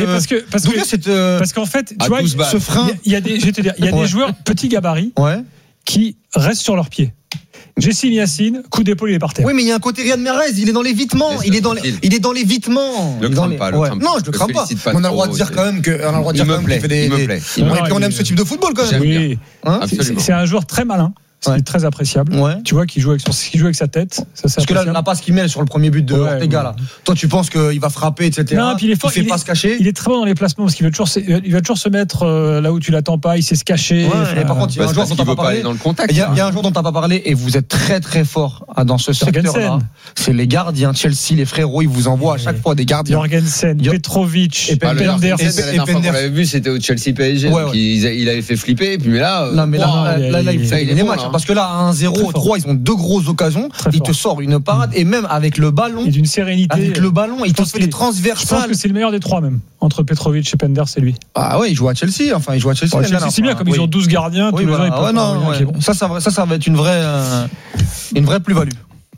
Speaker 1: d'où vient cette,
Speaker 2: parce qu'en fait, tu vois, ce frein. Il y a des, je vais te dire, il y a des joueurs petits gabarits qui restent sur leurs pieds. Jessim Yassine, coup d'épaule, il est par terre.
Speaker 1: Oui, mais il y a un côté Riyad Mahrez, il est dans l'évitement. Il est dans, les, il est dans l'évitement.
Speaker 4: Le crame pas, le
Speaker 1: ouais.
Speaker 4: crame
Speaker 1: Non, je le crame pas. pas. On a le droit de dire quand même que, on a le droit de dire quand même qu'il fait des.
Speaker 4: Il me plaît.
Speaker 1: Et puis on aime ce type de football quand même.
Speaker 2: Oui. C'est un joueur très malin. C'est ouais. très appréciable. Ouais. Tu vois qu'il joue avec son, qu'il joue avec sa tête. Ça,
Speaker 1: parce que là, la passe qu'il met sur le premier but de ouais, Ortega, ouais. là. Toi, tu penses qu'il va frapper, et cetera.
Speaker 2: Non, puis il est fort.
Speaker 1: Il fait
Speaker 2: il
Speaker 1: pas
Speaker 2: est,
Speaker 1: se cacher.
Speaker 2: Il est très bon dans les placements parce qu'il va toujours, il va toujours se mettre là où tu l'attends pas. Il sait se cacher.
Speaker 1: Ouais, et par contre, il y a un joueur dont t'as pas parlé.
Speaker 4: Dans le contact.
Speaker 1: Il y a un joueur dont t'as pas parlé et vous êtes très très fort dans ce secteur-là. C'est les gardiens. Chelsea, les frérots, ils vous envoient à chaque fois des gardiens.
Speaker 2: Jorgensen, Petrovic,
Speaker 1: et Penders.
Speaker 4: La dernière fois qu'on l'avait vu, c'était au Chelsea P S G. Il avait fait flipper. Et puis là,
Speaker 1: non mais là, là, il fait les matchs parce que là, à un zéro, trois, ils ont deux grosses occasions. Il te sort une parade et même avec le ballon,
Speaker 2: et d'une sérénité.
Speaker 1: Avec le ballon, il te fait des transversales.
Speaker 2: Je pense que c'est le meilleur des trois même entre Petrovic et Penders et lui.
Speaker 1: Ah ouais, il joue à Chelsea. Enfin, il joue à Chelsea.
Speaker 2: Ouais, Chelsea c'est bien comme oui. ils ont douze gardiens.
Speaker 1: Oui,
Speaker 2: tous
Speaker 1: voilà.
Speaker 2: les ans,
Speaker 1: ouais, non, ouais. bon. ça, ça, ça, ça va être une vraie, euh, une vraie plus-value.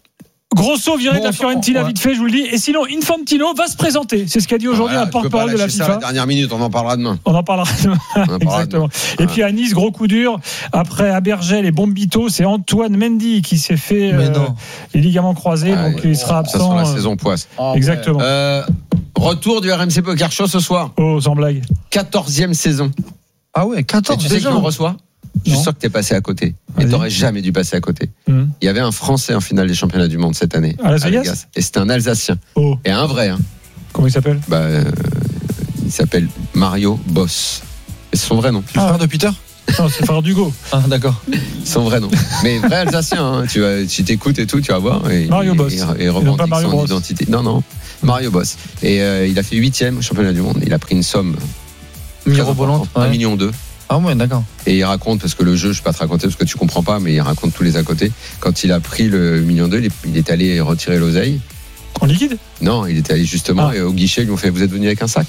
Speaker 2: Grosso viré bon, de la Fiorentina ouais. vite fait, je vous le dis. Et sinon, Infantino va se présenter. C'est ce qu'a dit aujourd'hui un porte-parole de la FIFA.
Speaker 4: La dernière minute, on en parlera demain.
Speaker 2: On en parlera demain. On en parlera Exactement. Demain. Et ouais. puis à Nice, gros coup dur. Après Abergel et Bombito, c'est Antoine Mendy qui s'est fait euh, les ligaments croisés. Ah, donc il sera absent. Ça
Speaker 4: sera la saison poisse.
Speaker 2: Oh, Exactement. Ouais.
Speaker 4: Euh, retour du R M C Poker Show ce soir.
Speaker 2: Oh, sans blague.
Speaker 4: quatorzième saison.
Speaker 1: Ah ouais, quatorze.
Speaker 4: Et tu sais qui on reçoit? Je suis sûr que t'es passé à côté. Et t'aurais jamais dû passer à côté. Mmh. Il y avait un Français en finale des championnats du monde cette année.
Speaker 2: À Las Vegas.
Speaker 4: Et c'était un Alsacien.
Speaker 2: Oh.
Speaker 4: Et un vrai. Hein.
Speaker 2: Comment il s'appelle?
Speaker 4: Bah, euh, s'appelle Mario Boss. Et c'est son vrai nom.
Speaker 1: Le frère de Peter?
Speaker 2: Non, c'est frère d'Hugo.
Speaker 1: Ah, d'accord.
Speaker 4: Son vrai nom. Mais vrai alsacien, hein. Tu vas, si t'écoutes et tout, tu vas voir. Et,
Speaker 2: Mario
Speaker 4: et,
Speaker 2: Boss.
Speaker 4: Et, et revendique son Bros. Identité. Non, non. Mario Boss. Et euh, il a fait huitième au championnat du monde. Il a pris une somme.
Speaker 1: Mirobolante.
Speaker 4: un million deux.
Speaker 1: Ah ouais, d'accord.
Speaker 4: Et il raconte, parce que le jeu, je ne vais pas te raconter parce que tu comprends pas, mais il raconte tous les à côté. Quand il a pris le million deux, il est, il est allé retirer l'oseille.
Speaker 2: En liquide?
Speaker 4: Non, il était allé justement ah. et au guichet, ils lui ont fait: vous êtes venu avec un sac?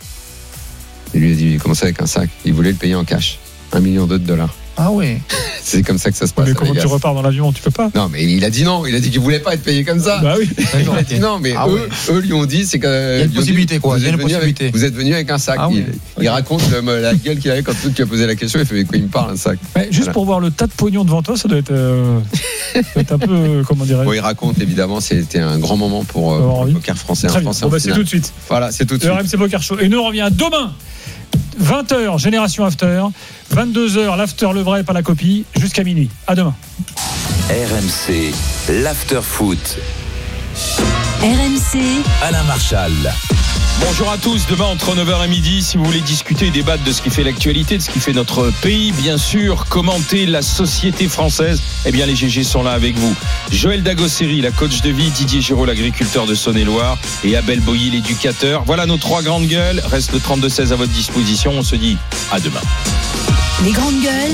Speaker 4: Il lui a dit: comment ça avec un sac? Il voulait le payer en cash. Un million deux de dollars.
Speaker 1: Ah ouais.
Speaker 4: C'est comme ça que ça se passe.
Speaker 2: Mais comment tu repars dans l'avion? Tu peux pas.
Speaker 4: Non, mais il a dit non. Il a dit qu'il voulait pas être payé comme ça.
Speaker 2: Bah oui.
Speaker 4: Il a dit non, mais ah eux, ouais. eux lui ont dit c'est que.
Speaker 1: Il y a une possibilité
Speaker 4: dit,
Speaker 1: quoi.
Speaker 4: Vous,
Speaker 1: il y a
Speaker 4: êtes
Speaker 1: une possibilité.
Speaker 4: Avec, vous êtes venu avec un sac. Ah, il, ouais. il okay. raconte le, la gueule qu'il avait quand tu as posé la question. Il fait: mais quoi, il me parle un sac.
Speaker 2: Ouais, juste voilà. Pour voir le tas de pognon devant toi, ça doit être, euh, ça doit être un peu euh, comment dirais-je.
Speaker 4: Bon, il raconte évidemment, c'était un grand moment pour, euh, pour le poker français.
Speaker 2: Très bien. Bon, bah, c'est tout de suite.
Speaker 4: Voilà, c'est tout de
Speaker 2: suite.
Speaker 4: Le
Speaker 2: R M C Poker Show. Et nous on revient demain. vingt heures, Génération After. vingt-deux heures, l'After, le vrai, pas la copie. Jusqu'à minuit. À demain.
Speaker 6: R M C, l'After Foot.
Speaker 12: R M C,
Speaker 6: Alain Marchal.
Speaker 13: Bonjour à tous, demain entre neuf heures et midi, si vous voulez discuter et débattre de ce qui fait l'actualité, de ce qui fait notre pays, bien sûr, commenter la société française, eh bien les G G sont là avec vous. Joël Dagosseri, la coach de vie, Didier Giraud, l'agriculteur de Saône-et-Loire, et Abel Boilly, l'éducateur. Voilà nos trois grandes gueules, reste le trente-deux seize à votre disposition, on se dit à demain.
Speaker 12: Les grandes gueules,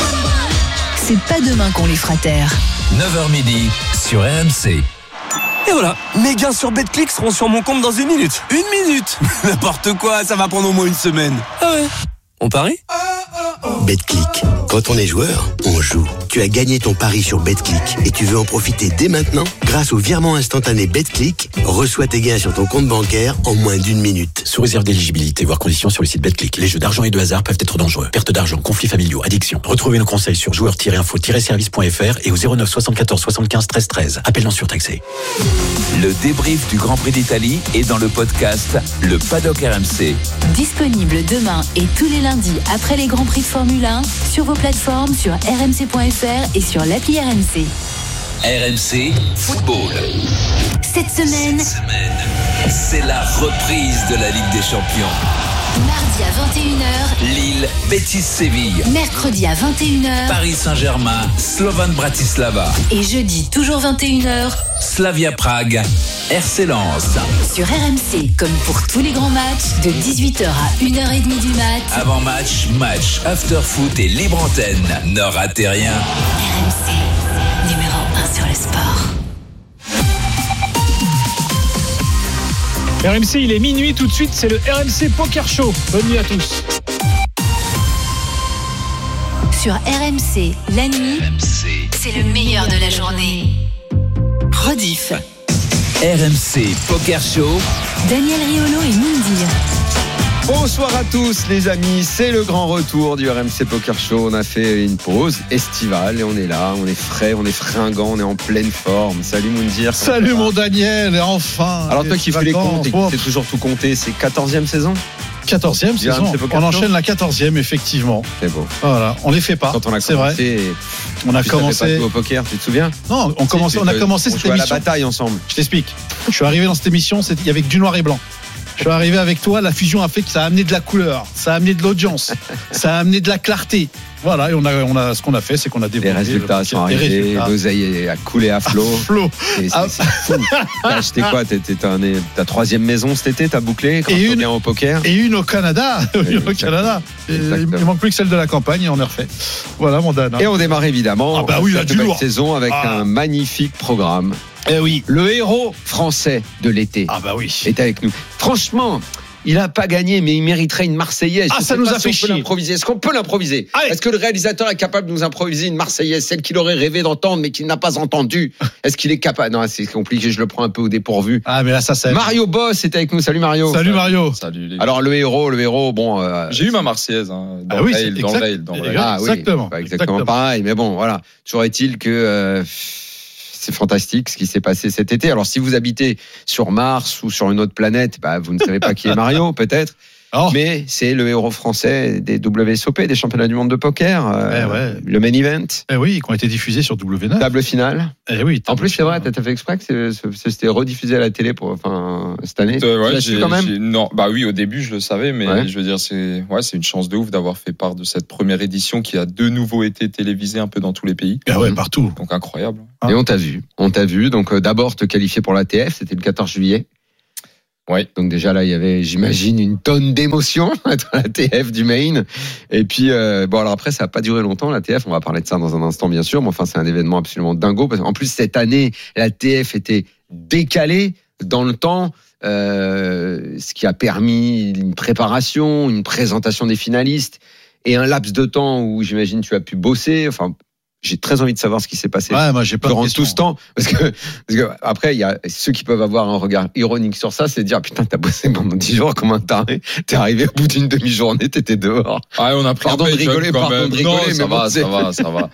Speaker 12: c'est pas demain qu'on les fera taire.
Speaker 6: neuf heures midi sur R M C.
Speaker 14: Et voilà, mes gains sur BetClick seront sur mon compte dans une minute. Une minute N'importe quoi, ça va prendre au moins une semaine. Ah ouais. On parie ?
Speaker 15: BetClick. Quand on est joueur, on joue. Tu as gagné ton pari sur BetClick et tu veux en profiter dès maintenant? Grâce au virement instantané BetClick, reçois tes gains sur ton compte bancaire en moins d'une minute.
Speaker 16: Sous réserve d'éligibilité, voire conditions sur le site BetClick. Les jeux d'argent et de hasard peuvent être dangereux. Perte d'argent, conflits familiaux, addiction. Retrouvez nos conseils sur joueurs tiret info tiret service point f r et au zéro neuf soixante-quatorze soixante-quinze treize treize. Appel non surtaxé.
Speaker 6: Le débrief du Grand Prix d'Italie est dans le podcast Le Paddock R M C.
Speaker 12: Disponible demain et tous les lundis après les Grands Prix de Formule un sur vos plateformes, sur r m c point f r et sur l'appli R M C.
Speaker 6: R M C Football.
Speaker 12: Cette semaine,
Speaker 6: Cette semaine, c'est la reprise de la Ligue des Champions.
Speaker 12: Mardi à vingt et une heures,
Speaker 6: Lille, Betis Séville.
Speaker 12: Mercredi à vingt et une heures,
Speaker 6: Paris Saint-Germain, Slovan Bratislava.
Speaker 12: Et jeudi, toujours vingt et une heures,
Speaker 6: Slavia Prague, R C Lens.
Speaker 12: Sur R M C, comme pour tous les grands matchs, de dix-huit heures à une heure trente du mat.
Speaker 6: Avant match, match, after foot et libre antenne. Ne ratez rien.
Speaker 12: R M C, numéro un sur le sport.
Speaker 2: R M C, il est minuit tout de suite, c'est le R M C Poker Show. Bonne nuit à tous.
Speaker 12: Sur R M C, la nuit,
Speaker 6: R M C,
Speaker 12: c'est le meilleur de la journée. Rediff.
Speaker 6: R M C Poker Show.
Speaker 12: Daniel Riolo et Moundir.
Speaker 4: Bonsoir à tous les amis, c'est le grand retour du R M C Poker Show. On a fait une pause estivale et on est là, on est frais, on est fringant, on est en pleine forme. Salut Moundir.
Speaker 17: Salut mon Daniel, et enfin.
Speaker 4: Alors toi qui fais les comptes et qui sais toujours tout compter, c'est quatorzième saison
Speaker 17: quatorzième saison, on enchaîne la quatorzième effectivement.
Speaker 4: C'est beau.
Speaker 17: Voilà, on les fait pas.
Speaker 4: Quand on a
Speaker 17: c'est
Speaker 4: commencé,
Speaker 17: vrai. On a commencé
Speaker 4: pas au poker, tu te souviens?
Speaker 17: Non, on, commençait, on a commencé
Speaker 4: on
Speaker 17: cette émission.
Speaker 4: À la bataille ensemble.
Speaker 17: Je t'explique. Je suis arrivé dans cette émission, il y avait que du noir et blanc. Je suis arrivé avec toi, la fusion a fait que ça a amené de la couleur, ça a amené de l'audience, ça a amené de la clarté. Voilà, et on a, on a, ce qu'on a fait, c'est qu'on a développé.
Speaker 4: Les résultats le, sont arrivés, l'oseille a coulé à flot.
Speaker 17: À flot.
Speaker 4: Et c'est, ah. c'est fou. T'as acheté quoi? T'es, t'es, t'es, t'es, ta troisième maison cet été, t'as bouclé quand on vient au poker?
Speaker 17: Et une au Canada. Une au Canada. Et il manque plus que celle de la campagne et on est refait. Voilà mon Dan.
Speaker 4: Et on démarre évidemment
Speaker 17: ah bah oui,
Speaker 4: cette nouvelle saison avec ah. un magnifique programme.
Speaker 17: Eh oui.
Speaker 4: Le héros français de l'été.
Speaker 17: Ah bah oui.
Speaker 4: Est avec nous. Franchement. Il n'a pas gagné, mais il mériterait une Marseillaise.
Speaker 17: Ah, ça nous a fait
Speaker 4: chier. Est-ce qu'on peut l'improviser?
Speaker 17: Allez.
Speaker 4: Est-ce que le réalisateur est capable de nous improviser une Marseillaise, celle qu'il aurait rêvé d'entendre, mais qu'il n'a pas entendue? Est-ce qu'il est capable? Non, c'est compliqué, je le prends un peu au dépourvu.
Speaker 17: Ah, mais là, ça, c'est.
Speaker 4: Mario Boss est avec nous. Salut Mario.
Speaker 17: Salut Mario.
Speaker 13: Salut les gars.
Speaker 4: Alors, le héros, le héros, bon. Euh,
Speaker 13: J'ai eu ma Marseillaise, hein, dans
Speaker 17: ah oui,
Speaker 13: le rail, dans le rail, dans le rail.
Speaker 4: Ah oui,
Speaker 17: exactement.
Speaker 4: Pas exactement, exactement pareil, mais bon, voilà. Toujours est-il que. Euh, C'est fantastique ce qui s'est passé cet été. Alors, si vous habitez sur Mars ou sur une autre planète, bah, vous ne savez pas qui est Mario, peut-être.
Speaker 17: Oh.
Speaker 4: Mais c'est le héros français des W S O P, des championnats du monde de poker, euh,
Speaker 17: eh ouais.
Speaker 4: le main event.
Speaker 17: Eh oui, qui ont été diffusés sur W neuf.
Speaker 4: Table finale.
Speaker 17: Eh oui.
Speaker 4: En plus, c'est vrai, t'as fait exprès que c'était rediffusé à la télé pour, enfin, cette année.
Speaker 18: Euh, ouais,
Speaker 4: tu l'as su quand même.
Speaker 18: Non, bah oui, au début, je le savais, mais
Speaker 4: ouais.
Speaker 18: je veux dire, c'est, ouais, c'est une chance de ouf d'avoir fait part de cette première édition qui a de nouveau été télévisée un peu dans tous les pays.
Speaker 17: Ah ouais, partout.
Speaker 18: Donc incroyable.
Speaker 4: Et on t'a vu, on t'a vu. Donc euh, d'abord te qualifier pour l'A T F, c'était le quatorze juillet.
Speaker 18: Ouais.
Speaker 4: Donc déjà là, il y avait, j'imagine, une tonne d'émotions dans la T F du Maine. Et puis euh, bon, alors après, ça n'a pas duré longtemps la T F. On va parler de ça dans un instant, bien sûr. Mais enfin, c'est un événement absolument dingo parce qu'en plus cette année, la T F était décalée dans le temps. Euh, ce qui a permis une préparation, une présentation des finalistes et un laps de temps où j'imagine tu as pu bosser. Enfin, j'ai très envie de savoir ce qui s'est passé
Speaker 17: ouais, moi, j'ai pas
Speaker 4: durant tout ce temps, parce que, parce que après il y a ceux qui peuvent avoir un regard ironique sur ça, c'est de dire putain t'as bossé pendant dix jours, comment t'es t'es arrivé au bout d'une demi-journée, t'étais dehors.
Speaker 18: Ah, on a pris
Speaker 4: pardon
Speaker 18: un
Speaker 4: de rigoler,
Speaker 18: quand
Speaker 4: pardon
Speaker 18: même.
Speaker 4: de rigoler,
Speaker 18: non,
Speaker 4: mais
Speaker 18: ça,
Speaker 4: bon,
Speaker 18: va, ça va, ça va,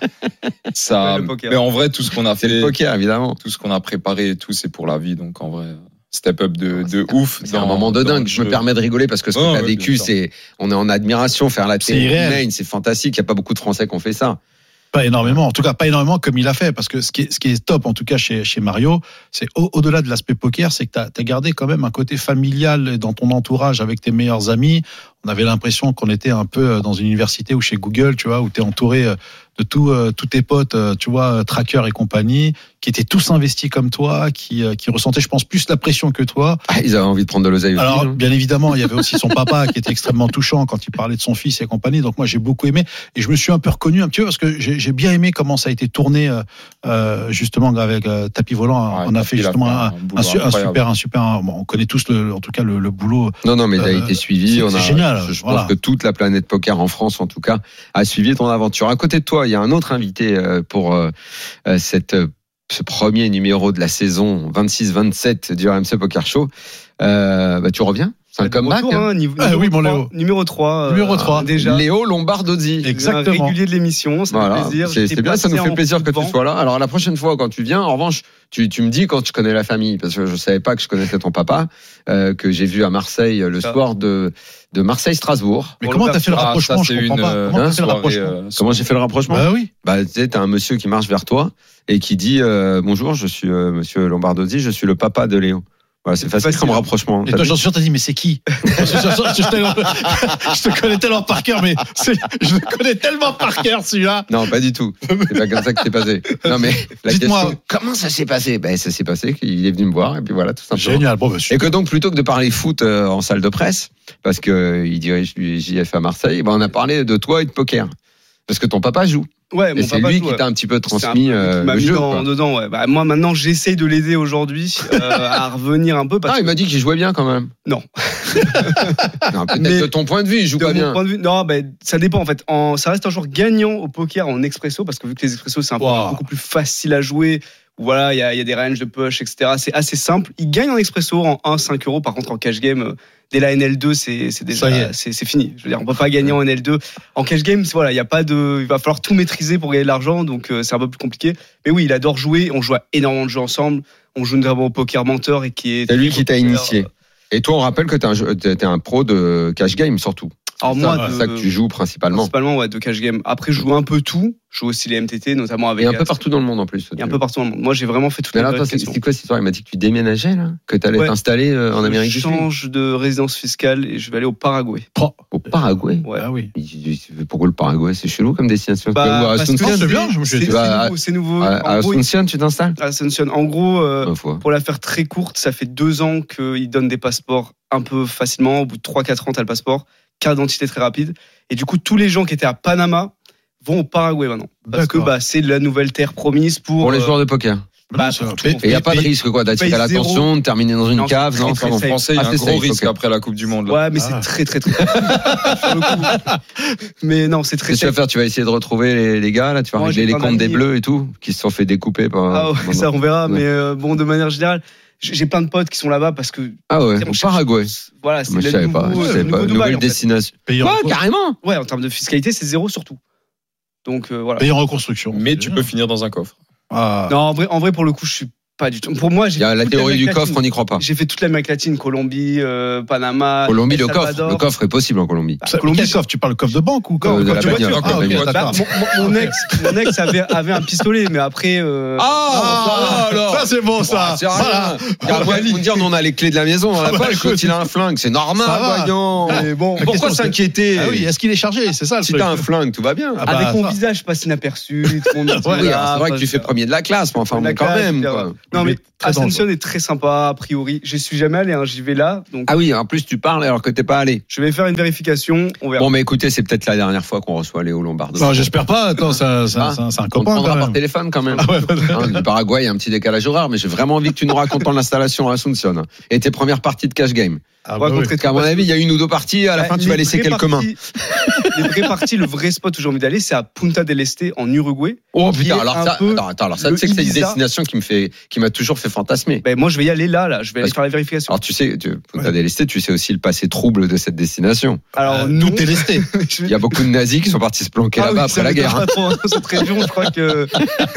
Speaker 18: ça va. Mais en vrai, tout ce qu'on a fait,
Speaker 4: c'est le poker évidemment,
Speaker 18: tout ce qu'on a préparé et tout, c'est pour la vie, donc en vrai. Step up de, de ouf.
Speaker 4: C'est un moment de dingue. Je me permets de rigoler parce que ce
Speaker 18: oh,
Speaker 4: qu'on a
Speaker 18: ouais,
Speaker 4: vécu, c'est, on est en admiration. Faire la télé, c'est fantastique. Il n'y a pas beaucoup de Français qui ont fait ça.
Speaker 17: Pas énormément, en tout cas pas énormément comme il a fait, parce que ce qui est, ce qui est top en tout cas chez, chez Mario, c'est au, au-delà de l'aspect poker, c'est que tu as gardé quand même un côté familial dans ton entourage avec tes meilleurs amis. On avait l'impression qu'on était un peu dans une université ou chez Google, tu vois, où tu es entouré de tous euh, tous tes potes, tu vois, trackers et compagnie, qui étaient tous investis comme toi, qui, qui ressentaient, je pense, plus la pression que toi.
Speaker 4: Ah, ils avaient envie de prendre de l'oseille.
Speaker 17: Alors,
Speaker 4: aussi, hein.
Speaker 17: Bien évidemment, il y avait aussi son papa qui était extrêmement touchant quand il parlait de son fils et compagnie. Donc moi, j'ai beaucoup aimé et je me suis un peu reconnu un petit peu parce que j'ai, j'ai bien aimé comment ça a été tourné euh, justement avec euh, Tapis Volant. Ouais, on a fait justement un, un, un, un super, un super. Un, bon, on connaît tous le, en tout cas le, le boulot.
Speaker 4: Non, non, mais il a été suivi.
Speaker 17: C'est,
Speaker 4: on
Speaker 17: c'est
Speaker 4: a,
Speaker 17: génial.
Speaker 4: Je, je
Speaker 17: voilà.
Speaker 4: pense que toute la planète poker en France, en tout cas, a suivi ton aventure. À côté de toi, il y a un autre invité pour euh, cette, ce premier numéro de la saison vingt-six vingt-sept du R M C Poker Show. Euh, bah, tu reviens? C'est un comeback.
Speaker 19: Retour, hein, niveau,
Speaker 17: ah, oui, mon Léo.
Speaker 19: Numéro trois.
Speaker 17: Numéro trois.
Speaker 19: Euh, déjà.
Speaker 4: Léo Lombardozzi.
Speaker 17: Exactement.
Speaker 19: Un régulier de l'émission. Ça
Speaker 4: voilà.
Speaker 19: fait plaisir.
Speaker 4: C'est, c'est bien, ça nous fait plaisir que tu sois là. Alors, la prochaine fois, quand tu viens, en revanche, tu, tu me dis quand tu connais la famille, parce que je savais pas que je connaissais ton papa, euh, que j'ai vu à Marseille le ça. soir de, de Marseille-Strasbourg.
Speaker 17: Mais comment t'as fait le rapprochement? Ah, ça, je comprends pas. Comment t'as fait le rapprochement?
Speaker 4: Euh, comment j'ai fait le rapprochement?
Speaker 17: Bah oui.
Speaker 4: Bah, tu sais, t'as un monsieur qui marche vers toi et qui dit, euh, bonjour, je suis, euh, monsieur Lombardozzi, je suis le papa de Léo. Voilà, c'est facile, facile comme rapprochement.
Speaker 17: Et toi, j'en suis sûr, t'as dit, mais c'est qui? je, je te connais tellement par cœur, mais c'est, je le connais tellement par cœur, celui-là.
Speaker 4: Non, pas du tout. C'est pas comme ça que c'est passé. Non, mais la
Speaker 17: Dites-moi,
Speaker 4: question, comment ça s'est passé? Ben, ça s'est passé qu'il est venu me voir, et puis voilà, tout simplement.
Speaker 17: Génial, bon, monsieur.
Speaker 4: Et que donc, plutôt que de parler foot euh, en salle de presse, parce que il dirige du J F à Marseille, ben, on a parlé de toi et de poker. Parce que ton papa joue.
Speaker 19: Ouais,
Speaker 4: et
Speaker 19: mon
Speaker 4: c'est
Speaker 19: papa
Speaker 4: lui
Speaker 19: joue,
Speaker 4: qui
Speaker 19: ouais.
Speaker 4: t'a un petit peu transmis
Speaker 19: c'est un peu
Speaker 4: euh,
Speaker 19: qui m'a
Speaker 4: le
Speaker 19: mis
Speaker 4: jeu.
Speaker 19: Dans, dedans, ouais. Bah, moi, maintenant, j'essaye de l'aider aujourd'hui euh, à revenir un peu. Parce
Speaker 4: ah, il m'a dit qu'il jouait bien quand même.
Speaker 19: Non.
Speaker 4: non peut-être mais de ton point de vue, il joue
Speaker 19: de
Speaker 4: pas
Speaker 19: mon
Speaker 4: bien.
Speaker 19: Point de vue, non, bah, ça dépend en fait. En, ça reste un joueur gagnant au poker en expresso parce que vu que les expressos c'est un wow. peu beaucoup plus facile à jouer. Voilà, il y a, y a des ranges de push, et cetera. C'est assez simple. Il gagne en expresso en un cinq euros. Par contre, en cash game, dès la N L deux, c'est, c'est déjà, c'est, c'est fini. Je veux dire, on peut pas gagner en N L deux. En cash game, voilà, il y a pas de, il va falloir tout maîtriser pour gagner de l'argent, donc euh, c'est un peu plus compliqué. Mais oui, il adore jouer. On joue à énormément de jeux ensemble. On joue notamment au poker mentor et qui est.
Speaker 4: C'est lui qui t'a initié. Et toi, on rappelle que t'es un, t'es un pro de cash game surtout.
Speaker 19: Alors
Speaker 4: c'est
Speaker 19: moi,
Speaker 4: ça,
Speaker 19: de,
Speaker 4: c'est ça que tu joues principalement.
Speaker 19: Principalement, ouais, de cash game. Après, je joue un peu tout. Je joue aussi les M T T, notamment avec.
Speaker 4: Et un peu partout dans le monde en plus.
Speaker 19: Et un peu partout dans le monde. Moi, j'ai vraiment fait toutes
Speaker 4: mais
Speaker 19: les
Speaker 4: là, attends, c'est, c'est quoi cette histoire? Il m'a dit que tu déménageais là, que tu allais ouais. t'installer euh, en Amérique du Sud.
Speaker 19: Je change de résidence fiscale et je vais aller au Paraguay.
Speaker 4: Oh, au Paraguay.
Speaker 19: Ouais.
Speaker 17: Ah oui.
Speaker 4: Pourquoi le Paraguay? C'est chelou comme destination.
Speaker 19: Bah,
Speaker 4: à
Speaker 19: Asuncion,
Speaker 17: c'est bien. Je me suis dit.
Speaker 19: C'est nouveau.
Speaker 4: À Asuncion, tu t'installes?
Speaker 19: À Asuncion. En gros, euh, pour la faire très courte, ça fait deux ans qu'ils donnent des passeports un peu facilement. Au bout de trois quatre ans, t'as le passeport. Carte d'identité très rapide. Et du coup, tous les gens qui étaient à Panama vont au Paraguay maintenant. Parce D'accord. que bah, c'est la nouvelle terre promise pour.
Speaker 4: Pour les joueurs de poker.
Speaker 19: Bah, pour tout,
Speaker 4: et il n'y a pas de risque quoi, d'attirer l'attention, de terminer dans une non, cave. Non,
Speaker 18: en français, il y a un gros risque okay. après la Coupe du Monde. Là.
Speaker 19: Ouais, mais ah. c'est très, très, très. mais non, c'est très.
Speaker 4: Qu'est-ce que tu vas faire? Tu vas essayer de retrouver les, les gars là, tu vas Moi, régler les comptes des Bleus et tout, qui se sont fait découper par.
Speaker 19: Ah ouais, ça on verra, ouais. mais euh, bon, de manière générale. J'ai plein de potes qui sont là-bas parce que.
Speaker 4: Ah ouais, au Paraguay.
Speaker 19: Voilà, c'est
Speaker 4: Moi, je savais pas. Je savais pas. Nouvelle destination.
Speaker 19: Ouais, carrément. Ouais, en termes de fiscalité, c'est zéro surtout. Donc euh, voilà.
Speaker 17: Payer en reconstruction.
Speaker 18: Mais tu peux finir dans un coffre.
Speaker 19: Ah. Non, en vrai, en vrai, pour le coup, je suis Pas du tout. Pour moi, j'ai
Speaker 4: il y a la théorie du coffre, on n'y croit pas.
Speaker 19: J'ai fait toute l'Amérique latine, Colombie, euh, Panama.
Speaker 4: Colombie, le coffre, le coffre est possible en Colombie.
Speaker 17: Bah, Colombie, quel coffre? Tu parles le coffre de banque ou coffre
Speaker 4: euh, de la
Speaker 19: de
Speaker 4: bagnole,
Speaker 19: ah,
Speaker 4: okay,
Speaker 19: bah, mon, mon ex, mon ex avait, avait un pistolet, mais après. Euh...
Speaker 4: Ah, ah, alors.
Speaker 17: Ça c'est bon ça.
Speaker 4: Oh, c'est rien. Voilà. Moi, vous dire, on a les clés de la maison dans la
Speaker 17: ah,
Speaker 4: poche. Quand il a un flingue, c'est normal. Voyons.
Speaker 19: Mais bon,
Speaker 4: pourquoi s'inquiéter?
Speaker 17: Ah oui, est-ce qu'il est chargé? C'est ça. Le
Speaker 4: si
Speaker 17: truc.
Speaker 4: t'as un flingue, tout va bien.
Speaker 19: Ah bah, avec mon ça. Visage passe inaperçu. Oui,
Speaker 4: c'est vrai que tu fais premier de la classe, mais enfin, quand même.
Speaker 19: Non mais Ascension est très sympa. A priori, je suis jamais allé, hein, j'y vais là. Donc...
Speaker 4: Ah oui, en plus tu parles alors que t'es pas allé.
Speaker 19: Je vais faire une vérification, on verra.
Speaker 4: Bon, mais écoutez, c'est peut-être la dernière fois qu'on reçoit Léo Lombardo.
Speaker 17: Non, j'espère pas. Attends, c'est un, c'est un, c'est un copain.
Speaker 4: On prendra par téléphone quand même. Ah ouais, hein, du Paraguay, il y a un petit décalage horaire, mais j'ai vraiment envie que tu nous racontes l'installation à Asunción et tes premières parties de cash game.
Speaker 19: Ah bah oui.
Speaker 4: À mon avis, il y a une ou deux parties. À la bah, fin, tu vas laisser quelques mains.
Speaker 19: Les vraies parties, le vrai spot où j'ai envie d'aller, c'est à Punta del Este en Uruguay.
Speaker 4: Oh putain, alors ça, attends, attends, alors ça, tu sais que c'est une destination qui me fait, qui m'a toujours fait fantasmer.
Speaker 19: Ben moi, je vais y aller là, là. Je vais aller faire la vérification.
Speaker 4: Alors tu sais, tu, Punta ouais. del Este, tu sais aussi le passé trouble de cette destination.
Speaker 19: Alors
Speaker 17: euh, tout est lesté.
Speaker 4: Il y a beaucoup de nazis qui sont partis se planquer ah, là-bas oui, après la guerre. Hein.
Speaker 19: Trop, cette région, je crois que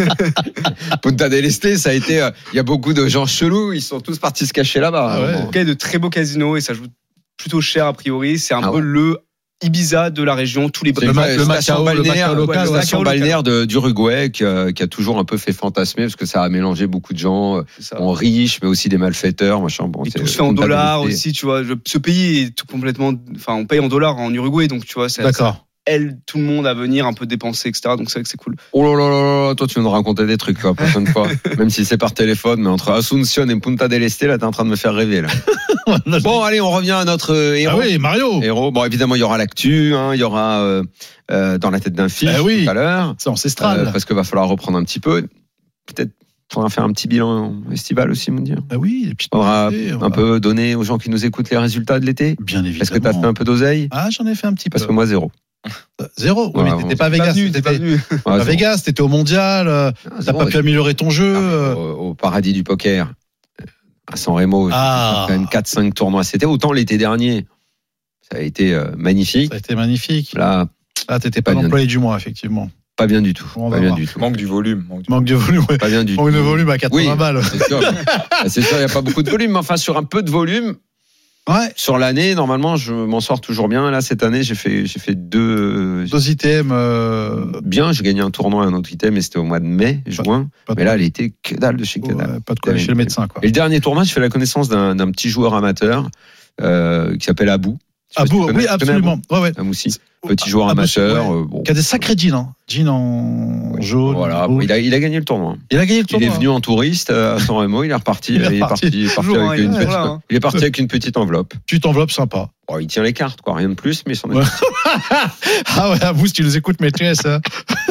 Speaker 4: Punta del Este, ça a été, il euh, y a beaucoup de gens chelous, ils sont tous partis se cacher là-bas.
Speaker 19: Ah ouais. En tout cas, de très beaux casinos et ça joue plutôt cher a priori, c'est un ah peu ouais. le Ibiza de la région, tous les
Speaker 4: le, le, le Macao balnéaire, le local, ouais, station balnéaire de, d'Uruguay qui a, qui a toujours un peu fait fantasmer parce que ça a mélangé beaucoup de gens bon, riches mais aussi des malfaiteurs machin. Bon,
Speaker 19: et tout se fait en dollars aussi, tu vois. Ce pays est tout complètement, enfin on paye en dollars en Uruguay donc tu vois. C'est,
Speaker 17: d'accord.
Speaker 19: Ça aide tout le monde à venir un peu dépenser et cetera. Donc c'est vrai que c'est cool.
Speaker 4: Oh là là là là, toi tu vas nous raconter des trucs la prochaine fois, même si c'est par téléphone, mais entre Asunción et Punta del Este là t'es en train de me faire rêver là. Bon, allez, on revient à notre héros.
Speaker 17: Ah oui, Mario.
Speaker 4: Héros. Bon, évidemment, il y aura l'actu, hein, il y aura euh, euh, dans la tête d'un fils
Speaker 17: eh oui,
Speaker 4: tout à l'heure.
Speaker 17: C'est ancestral.
Speaker 4: Euh, parce qu'il va falloir reprendre un petit peu. Peut-être faudra faire un petit bilan estival aussi, me dire.
Speaker 17: Ah oui, et puis
Speaker 4: faudra un va... peu donner aux gens qui nous écoutent les résultats de l'été.
Speaker 17: Bien évidemment.
Speaker 4: Est-ce que tu as fait un peu d'oseille?
Speaker 17: Ah, j'en ai fait un petit peu.
Speaker 4: Parce que moi, zéro.
Speaker 17: Zéro. Oui, ouais, mais t'étais pas à Vegas. T'étais pas venu.
Speaker 4: Ouais,
Speaker 17: à Vegas, t'étais au mondial. Ah, t'as pas pu améliorer ton jeu.
Speaker 4: Ah, au, au paradis du poker. À San Remo,
Speaker 17: ah.
Speaker 4: quand même quatre cinq tournois. C'était autant l'été dernier. Ça a été euh, magnifique.
Speaker 17: Ça a été magnifique.
Speaker 4: Là,
Speaker 17: là t'étais pas, pas l'employé du mois, effectivement.
Speaker 4: Pas bien du tout.
Speaker 17: Bon,
Speaker 4: pas bien du tout.
Speaker 18: Manque du volume.
Speaker 17: Manque du, manque du volume, ouais.
Speaker 4: Pas bien du
Speaker 17: manque
Speaker 4: tout.
Speaker 17: de volume à quatre-vingts
Speaker 4: oui,
Speaker 17: balles.
Speaker 4: C'est sûr, c'est sûr, il n'y a pas beaucoup de volume, mais enfin, sur un peu de volume,
Speaker 17: ouais.
Speaker 4: Sur l'année, normalement, je m'en sors toujours bien. Là, cette année, j'ai fait, j'ai fait deux.
Speaker 17: Deux items. Euh...
Speaker 4: Bien, j'ai gagné un tournoi, un autre item, et c'était au mois de mai,
Speaker 17: pas,
Speaker 4: juin.
Speaker 17: Pas
Speaker 4: mais là, elle était que dalle de chez que dalle.
Speaker 17: Ouais, pas de quoi aller chez le médecin, quoi.
Speaker 4: Et le dernier tournoi, j'ai fait la connaissance d'un, d'un petit joueur amateur euh, qui s'appelle Abou.
Speaker 17: Abou, oui, absolument.
Speaker 4: Abou. Ouais, ouais. Abou aussi. Petit joueur Abou, amateur.
Speaker 17: Ouais.
Speaker 4: Euh, bon.
Speaker 17: Qui a des sacrés jeans, hein. Jeans en oui. jaune.
Speaker 4: Voilà, il a, il a gagné le tournoi.
Speaker 17: Il a gagné le tournoi.
Speaker 4: Il est venu en touriste à San Remo, il est reparti. Il est reparti, il est parti,
Speaker 19: Toujours,
Speaker 4: avec,
Speaker 19: hein,
Speaker 4: une
Speaker 19: il,
Speaker 4: petite,
Speaker 19: là, hein.
Speaker 4: il est parti avec une petite enveloppe.
Speaker 17: Petite enveloppe sympa.
Speaker 4: Oh, il tient les cartes, quoi, rien de plus, mais son.
Speaker 17: Ouais. Ah ouais, Abou, si tu les écoutes, mais tu es ça.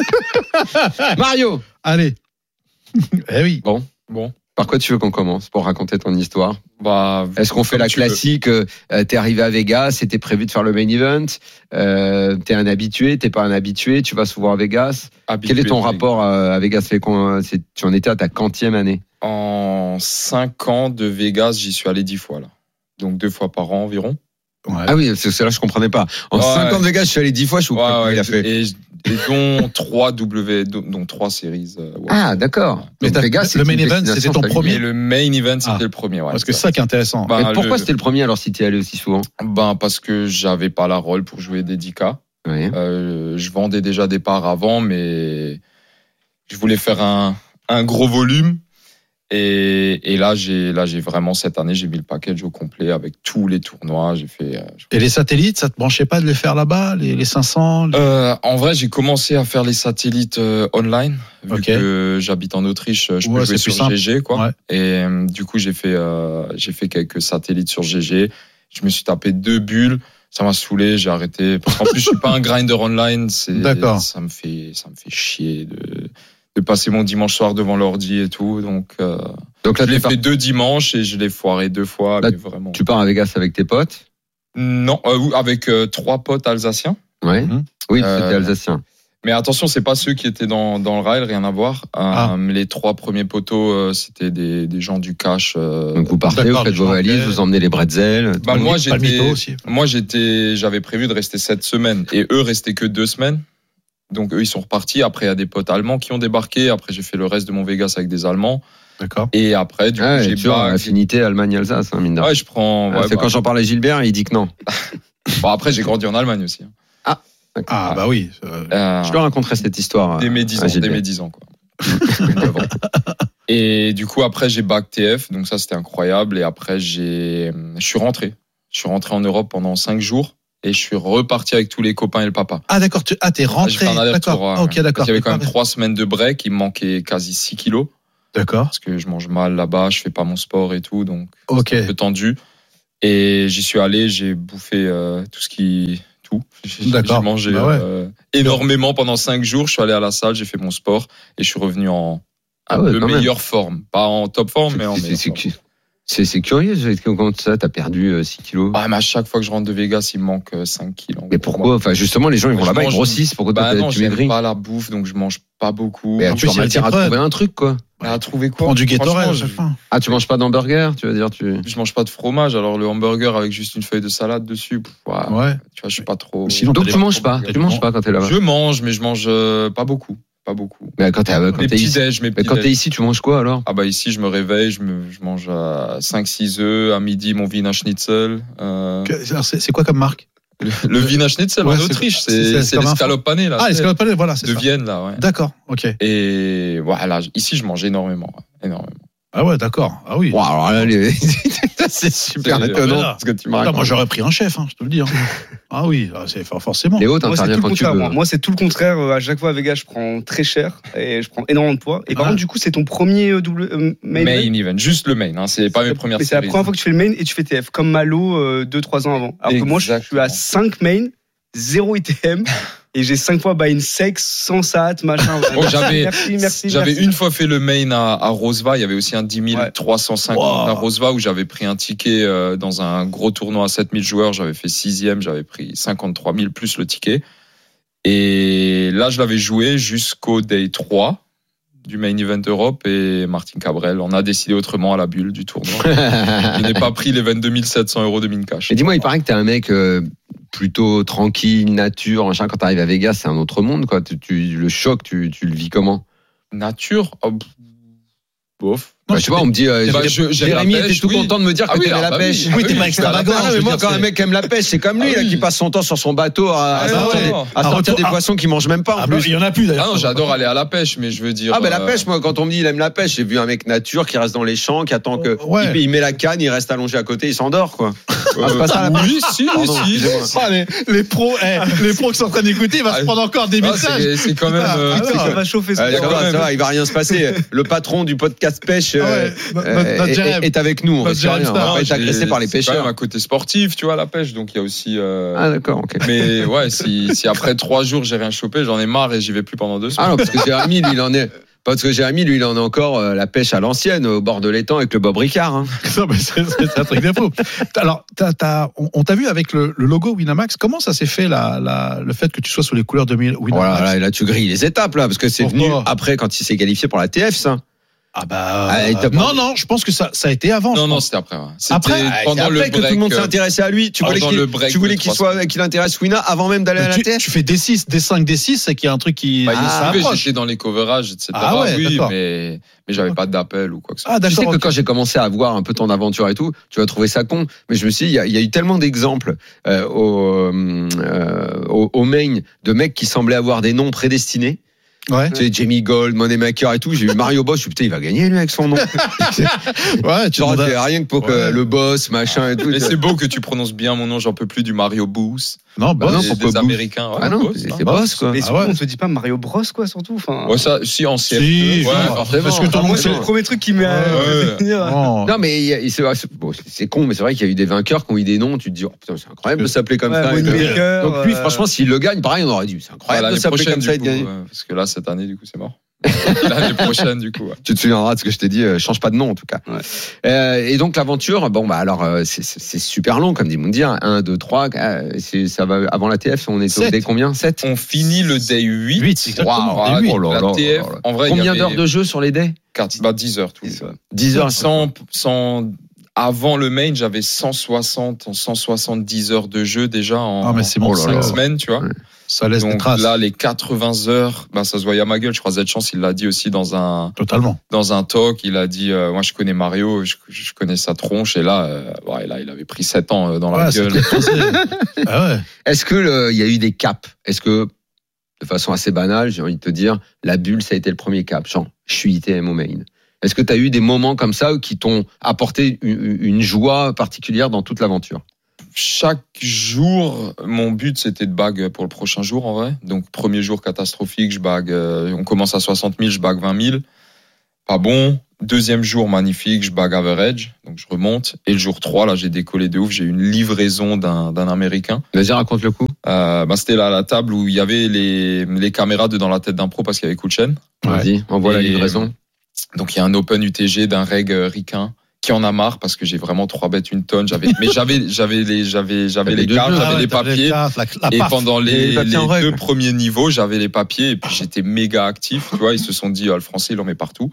Speaker 4: Mario.
Speaker 17: Allez. Eh oui.
Speaker 4: Bon, bon. Par quoi tu veux qu'on commence pour raconter ton histoire?
Speaker 18: Bah,
Speaker 4: est-ce qu'on fait la classique euh, T'es arrivé à Vegas, c'était prévu de faire le main event. Euh, t'es un habitué, t'es pas un habitué. Tu vas souvent à Vegas. Habitué, Quel est ton rapport à, à Vegas? C'est, c'est, tu en étais à ta quantième année?
Speaker 18: En cinq ans de Vegas, j'y suis allé dix fois là. Donc deux fois par an environ.
Speaker 4: Ouais. Ah oui, c'est là je comprenais pas. En ouais, cinq ans de Vegas, je suis allé dix fois. Je suis
Speaker 18: ouais, ouais,
Speaker 4: il a fait.
Speaker 18: Et, et dont trois W, donc trois séries. Euh, ouais.
Speaker 4: Ah d'accord.
Speaker 17: Mais donc, Vegas, le main event, c'était ton premier.
Speaker 18: Et le main event, c'était ah. le premier. Ouais,
Speaker 17: parce que c'est ça qui est intéressant.
Speaker 4: Ben, mais pourquoi le... c'était le premier alors si tu es allé aussi souvent?
Speaker 18: Ben parce que j'avais pas la rôle pour jouer des dix K.
Speaker 4: Oui.
Speaker 18: Euh, je vendais déjà des parts avant, mais je voulais faire un un gros volume. Et, et là, j'ai, là, j'ai vraiment, cette année, j'ai mis le package au complet avec tous les tournois. J'ai fait, euh,
Speaker 17: et les satellites, ça te branchait pas de les faire là-bas, les, les cinq cents? Les...
Speaker 18: Euh, en vrai, j'ai commencé à faire les satellites euh, online. Vu okay. que j'habite en Autriche, je
Speaker 17: ouais,
Speaker 18: peux jouer sur
Speaker 17: simple.
Speaker 18: G G, quoi.
Speaker 17: Ouais.
Speaker 18: Et euh, du coup, j'ai fait, euh, j'ai fait quelques satellites sur G G. Je me suis tapé deux bulles. Ça m'a saoulé, j'ai arrêté. Parce qu'en plus, je suis pas un grinder online. C'est,
Speaker 17: D'accord.
Speaker 18: Ça me fait, ça me fait chier de, de passer mon dimanche soir devant l'ordi et tout. Donc, euh, donc là, je l'ai fait deux dimanches et je l'ai foiré deux fois.
Speaker 4: Là,
Speaker 18: mais vraiment.
Speaker 4: Tu pars à Vegas avec tes potes?
Speaker 18: Non, euh, avec euh, trois potes alsaciens.
Speaker 4: Ouais. Mmh. Oui, c'était euh, alsacien.
Speaker 18: Mais attention, c'est pas ceux qui étaient dans dans le rail, rien à voir.
Speaker 17: Ah.
Speaker 18: Euh, les trois premiers poteaux, euh, c'était des des gens du cash. Euh,
Speaker 4: donc vous partez, vous faites vos valises, vous emmenez les bretzels.
Speaker 18: Bah moi j'étais, moi j'étais, j'avais prévu de rester sept semaines et eux restaient que deux semaines. Donc eux ils sont repartis. Après il y a des potes allemands qui ont débarqué. Après j'ai fait le reste de mon Vegas avec des Allemands.
Speaker 17: D'accord.
Speaker 18: Et après, du coup,
Speaker 4: ah,
Speaker 18: j'ai
Speaker 4: pas affinité Allemagne-Alsace, hein, mine de rien.
Speaker 18: Ouais, je prends. Ouais,
Speaker 4: c'est
Speaker 18: bah,
Speaker 4: quand j'en parle à Gilbert, il dit que non.
Speaker 18: Bon, après, j'ai grandi en Allemagne aussi. Hein.
Speaker 4: Ah.
Speaker 17: Ah, bah oui.
Speaker 4: Euh... Je te raconterai cette histoire.
Speaker 18: Dès mes dix ans, dès mes dix ans, quoi. Et du coup, après, j'ai bac T F, donc ça, c'était incroyable. Et après, j'ai, je suis rentré. Je suis rentré en Europe pendant cinq jours. Et je suis reparti avec tous les copains et le papa.
Speaker 17: Ah d'accord, tu ah, t'es rentré.
Speaker 18: Ah,
Speaker 17: d'accord.
Speaker 18: Ouais.
Speaker 17: Ok, d'accord.
Speaker 18: Il y avait quand même trois semaines de break, il me manquait quasi six kilos.
Speaker 17: D'accord.
Speaker 18: Parce que je mange mal là-bas, je fais pas mon sport et tout, donc
Speaker 17: okay.
Speaker 18: c'est un peu tendu. Et j'y suis allé, j'ai bouffé euh, tout ce qui... Tout. J'ai,
Speaker 17: d'accord.
Speaker 18: J'ai mangé
Speaker 17: bah ouais.
Speaker 18: euh, énormément pendant cinq jours. Je suis allé à la salle, j'ai fait mon sport et je suis revenu en
Speaker 4: ah ouais,
Speaker 18: de meilleure forme. Pas en top forme, mais en
Speaker 4: c'est,
Speaker 18: meilleure
Speaker 4: c'est,
Speaker 18: forme.
Speaker 4: C'est, c'est curieux, comment ça, t'as perdu six kilos?
Speaker 18: Ah, mais à chaque fois que je rentre de Vegas, il me manque cinq kilos.
Speaker 4: Mais pourquoi? Enfin, justement, les gens, ils vont là-bas, ils grossissent. Pourquoi
Speaker 18: bah
Speaker 4: toi,
Speaker 18: non,
Speaker 4: tu maigris?
Speaker 18: J'aime pas la bouffe, donc je mange pas beaucoup.
Speaker 4: Mais tu vas à trouver un truc, quoi.
Speaker 18: Ouais. À trouver quoi?
Speaker 17: Prends du Gatorade.
Speaker 18: Je...
Speaker 4: Ah, tu manges pas d'hamburger, tu veux dire, tu.
Speaker 18: Je mange pas de fromage, alors le hamburger avec juste une feuille de salade dessus. Ouais.
Speaker 17: ouais.
Speaker 18: Tu vois, je suis pas trop.
Speaker 4: Sinon, donc tu manges pas. Tu manges pas quand t'es là-bas.
Speaker 18: Je mange, mais je mange euh, pas beaucoup. Pas beaucoup.
Speaker 4: Mais quand t'es, quand
Speaker 18: mes
Speaker 4: t'es ici,
Speaker 18: déj, mes
Speaker 4: mais quand t'es ici, tu manges quoi alors?
Speaker 18: Ah bah ici, je me réveille, je, me, je mange à cinq six œufs, à midi mon Wiener Schnitzel. Euh...
Speaker 17: Alors, c'est, c'est quoi comme marque?
Speaker 18: Le, le Wiener Schnitzel ouais, en Autriche, c'est, c'est, c'est, c'est l'escalope panée là.
Speaker 17: Ah, l'escalope panée, voilà, c'est
Speaker 18: de
Speaker 17: ça.
Speaker 18: De Vienne là, ouais.
Speaker 17: D'accord, ok.
Speaker 18: Et voilà, ici je mange énormément, énormément.
Speaker 17: Ah ouais, d'accord. Ah oui.
Speaker 4: Wow, alors là, les... c'est super c'est étonnant
Speaker 17: là.
Speaker 4: ce que tu me
Speaker 17: racontes. Moi, j'aurais pris un chef, hein, je te le dis. Hein. Ah oui, c'est forcément.
Speaker 4: Léo, t'interviens quand tu veux.
Speaker 19: Moi, moi, c'est tout le contraire. À chaque fois à Vegas, je prends très cher et je prends énormément de poids. Et par ah. contre, du coup, c'est ton premier double euh, main,
Speaker 18: main event. event, juste le main. Hein, c'est pas mes premières.
Speaker 19: Mais c'est la première fois que tu fais le main et tu fais T F, comme Malo deux trois ans avant. Alors Exactement. que moi, je suis à cinq main, zéro I T M. Et j'ai cinq fois buy in sec, sans sat, machin.
Speaker 18: Oh, j'avais,
Speaker 19: merci, merci,
Speaker 18: j'avais
Speaker 19: merci.
Speaker 18: une fois fait le main à, à Roseva. Il y avait aussi un dix mille trois cent cinquante wow. à Roseva où j'avais pris un ticket euh, dans un gros tournoi à sept mille joueurs. J'avais fait sixième, j'avais pris cinquante-trois mille plus le ticket. Et là, je l'avais joué jusqu'au day trois du Main Event Europe et Martin Cabrel on a décidé autrement à la bulle du tournoi. Il n'est pas pris les vingt-deux mille sept cents euros de min cash.
Speaker 4: Et dis-moi, il paraît que t'es un mec euh, plutôt tranquille, nature, machin. Quand t'arrives à Vegas, c'est un autre monde, quoi. Tu, tu, le choc, tu, tu le vis comment?
Speaker 18: Nature, oh, bof.
Speaker 4: Non, bah, tu vois, on me dit, euh,
Speaker 18: bah, je,
Speaker 4: Jérémy était tout oui. content de me dire que ah, t'aimais oui, la bah, pêche.
Speaker 17: Oui, oui
Speaker 4: t'es
Speaker 17: pas extravagant.
Speaker 4: Ah, mais moi, quand un mec aime la pêche, c'est comme lui, ah, là, oui. qui passe son temps sur son bateau à, à sortir, des, à sortir des poissons qu'il mange même pas, en plus.
Speaker 17: Il y en a plus, d'ailleurs.
Speaker 18: Ah non, j'adore aller à la pêche, mais je veux dire.
Speaker 4: Ah, ben, la pêche, moi, quand on me dit, il aime la pêche, j'ai vu un mec nature qui reste dans les champs, qui attend que, il met la canne, il reste allongé à côté, il s'endort, quoi.
Speaker 18: C'est pas ça, la pêche. Oui, si,
Speaker 17: si. Les pros, les pros qui sont en train d'écouter, il va se prendre encore des messages.
Speaker 18: C'est quand même.
Speaker 19: Ça va chauffer.
Speaker 4: Ça va, il va rien se passer. Le patron du podcast pêche. Est, est avec nous, on va pas être agressé par les pêcheurs.
Speaker 18: C'est quand même un côté sportif, tu vois, la pêche, donc il y a aussi. Euh...
Speaker 4: Ah d'accord, ok.
Speaker 18: Mais ouais, si, si après trois jours j'ai rien chopé, j'en ai marre et j'y vais plus pendant deux semaines.
Speaker 4: Ah non, parce que Jérémy, lui, il en est. Parce que Jérémy, lui, il en a encore euh, la pêche à l'ancienne, au bord de l'étang avec le Bob Ricard. Hein.
Speaker 17: Non, mais c'est, c'est un truc de fou. Alors, t'as, t'as, on, on t'a vu avec le, le logo Winamax. Comment ça s'est fait, la, la, le fait que tu sois sous les couleurs de Winamax?
Speaker 4: Voilà, là, là, tu grilles les étapes, là, parce que c'est Pourquoi? venu après quand il s'est qualifié pour la T F, ça.
Speaker 17: Ah bah euh, non non, je pense que ça ça a été avant.
Speaker 18: Non non, c'était après. Ouais. C'était
Speaker 17: après
Speaker 18: pendant
Speaker 4: après
Speaker 18: le
Speaker 4: que
Speaker 18: break,
Speaker 4: tout le monde s'est intéressé à lui. Tu voulais qu'il,
Speaker 18: break,
Speaker 4: tu voulais qu'il soit qu'il intéresse Wina avant même d'aller à la
Speaker 17: tu,
Speaker 4: T F.
Speaker 17: Tu fais D six, D cinq, D six, c'est qu'il y a un truc qui.
Speaker 18: Bah, ah, il j'étais dans les coverages, et cetera.
Speaker 17: Ah ouais,
Speaker 18: oui,
Speaker 17: d'accord.
Speaker 18: mais mais j'avais pas d'appel ou quoi que ce soit.
Speaker 4: Ah, tu sais que okay. quand j'ai commencé à voir un peu ton aventure et tout, tu vas trouver ça con, mais je me suis dit, il y a, il y a eu tellement d'exemples euh, au, euh, au au main de mecs qui semblaient avoir des noms prédestinés.
Speaker 17: Ouais.
Speaker 4: Tu sais, Jamie Gold, Moneymaker et tout. J'ai vu Mario Boss. Je suis putain, il va gagner lui avec son nom.
Speaker 17: Ouais, tu
Speaker 4: genre rien que pour que ouais. le boss, machin et tout.
Speaker 18: Mais c'est beau que tu prononces bien mon nom. J'en peux plus du Mario Booth.
Speaker 17: Non, bah
Speaker 18: non,
Speaker 17: c'est
Speaker 18: des
Speaker 17: Boss.
Speaker 18: Américains. Ouais,
Speaker 4: ah non,
Speaker 18: boss,
Speaker 4: c'est, c'est boss quoi.
Speaker 19: Mais surtout, ah ouais. on te dit pas Mario Bros quoi, surtout. Enfin.
Speaker 18: Ouais, ça, si en C F deux.
Speaker 17: Si,
Speaker 18: ouais,
Speaker 17: ouais, parce que ton nom,
Speaker 19: c'est le premier truc qui m'est.
Speaker 18: Ouais.
Speaker 4: Non. non, mais il, il, c'est, bon, c'est con, mais c'est vrai qu'il y a eu des vainqueurs qui ont eu des noms. Tu te dis, oh putain, c'est incroyable de s'appeler comme
Speaker 19: ouais,
Speaker 4: ça.
Speaker 19: Maker,
Speaker 4: donc lui, franchement, s'il le gagne, pareil, on aurait dit, c'est incroyable de s'appeler comme ça et de gagner.
Speaker 18: Parce que là, cette année, du coup, c'est mort. L'année prochaine, du coup. Ouais.
Speaker 4: Tu te souviendras de ce que je t'ai dit. Euh, change pas de nom, en tout cas.
Speaker 19: Ouais.
Speaker 4: Euh, et donc l'aventure, bon bah alors euh, c'est, c'est super long, comme dit Moundir. un, deux, trois. Euh, c'est, ça va avant la T F. On est au day combien? sept.
Speaker 18: On finit le day huit.
Speaker 17: huit, exactement.
Speaker 4: Wow, oh là là,
Speaker 18: la T F. En vrai,
Speaker 4: combien
Speaker 18: il y
Speaker 4: d'heures de jeu sur les days?
Speaker 18: Bah dix heures tous.
Speaker 4: dix heures.
Speaker 18: Sans, sans avant le main, j'avais cent soixante, cent soixante-dix heures de jeu déjà en,
Speaker 17: ah, mais c'est bon,
Speaker 18: en cinq semaines, tu vois.
Speaker 17: Ouais. Ça laisse
Speaker 18: donc
Speaker 17: des traces.
Speaker 18: Là, les quatre-vingts heures, bah, ça se voyait à ma gueule. Je crois Z Chance, il l'a dit aussi dans un,
Speaker 17: totalement.
Speaker 18: Dans un talk. Il a dit, euh, moi, je connais Mario, je, je connais sa tronche. Et là, euh, ouais, là, il avait pris sept ans dans ouais, la gueule.
Speaker 4: ah ouais. Est-ce que il y a eu des caps? Est-ce que, de façon assez banale, j'ai envie de te dire, la bulle, ça a été le premier cap. Genre, je suis I T M au main. Est-ce que tu as eu des moments comme ça qui t'ont apporté une, une joie particulière dans toute l'aventure?
Speaker 18: Chaque jour, mon but, c'était de bag pour le prochain jour, en vrai. Donc, premier jour catastrophique, je bag, euh, on commence à soixante mille, je bag vingt mille. Pas bon. Deuxième jour, magnifique, je bag average. Donc, je remonte. Et le jour trois, là, j'ai décollé de ouf. J'ai eu une livraison d'un, d'un Américain.
Speaker 4: Vas-y, raconte le coup.
Speaker 18: Euh, bah, c'était là, à la table où il y avait les, les caméras de dans la tête d'un pro parce qu'il y avait coup de chaîne.
Speaker 4: Vas-y, envoie la livraison.
Speaker 18: Donc, il y a un open U T G d'un reg ricain qui en a marre parce que j'ai vraiment trois bêtes une tonne. J'avais, mais j'avais, j'avais les, j'avais, j'avais les cartes, j'avais ah, les papiers. Les cartes, la, la et pendant les, les, les deux premiers niveaux, j'avais les papiers et puis j'étais méga actif. Tu vois, ils se sont dit, oh, le français, il en met partout.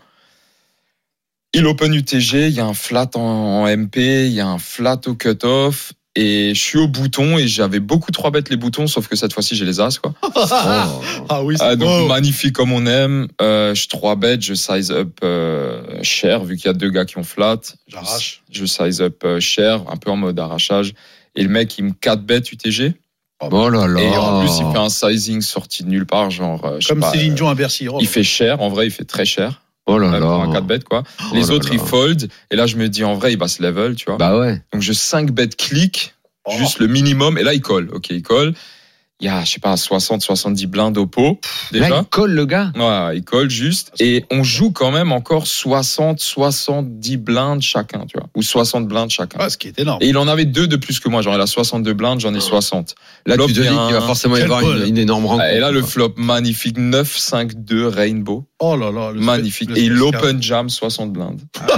Speaker 18: Il open U T G, il y a un flat en, en M P, il y a un flat au cut-off. Et je suis au bouton et j'avais beaucoup trois bêtes les boutons, sauf que cette fois-ci j'ai les as quoi. Oh.
Speaker 17: Ah oui, c'est
Speaker 18: ah, donc
Speaker 17: beau.
Speaker 18: Magnifique comme on aime. Euh, je trois bêtes, je size up euh, cher vu qu'il y a deux gars qui ont flat.
Speaker 17: J'arrache.
Speaker 18: Je, je size up euh, cher, un peu en mode arrachage. Et le mec il me quatre bêtes U T G.
Speaker 4: Oh là là.
Speaker 18: Et en plus il fait un sizing sorti de nulle part, genre. Euh,
Speaker 17: comme
Speaker 18: pas,
Speaker 17: Céline Dion à Bercy.
Speaker 18: Il fait cher, en vrai il fait très cher.
Speaker 4: Oh là là.
Speaker 18: Pour un quatre bêtes, quoi.
Speaker 4: Oh
Speaker 18: Les
Speaker 4: là
Speaker 18: autres
Speaker 4: là.
Speaker 18: ils fold. Et là je me dis en vrai il va se level, tu vois.
Speaker 4: Bah ouais.
Speaker 18: Donc je cinq bêtes clic. Oh. Juste le minimum, et là il colle. Ok, il colle. Il y a, je sais pas, soixante, soixante-dix blindes au pot. Déjà.
Speaker 4: Là, il colle le gars.
Speaker 18: Ouais, il colle juste. Et on joue quand même encore soixante, soixante-dix blindes chacun, tu vois. Ou soixante blindes chacun.
Speaker 17: Ah, ce qui est énorme.
Speaker 18: Et il en avait deux de plus que moi. Genre, il a soixante-deux blindes, j'en ai soixante.
Speaker 4: Là,
Speaker 18: flop,
Speaker 4: tu te dis
Speaker 18: un...
Speaker 4: qu'il va forcément y avoir une, une énorme rencontre.
Speaker 18: Et là, le flop magnifique, neuf, cinq, deux, rainbow.
Speaker 17: Oh là là. Le
Speaker 18: magnifique. Le et l'open jam, soixante blindes.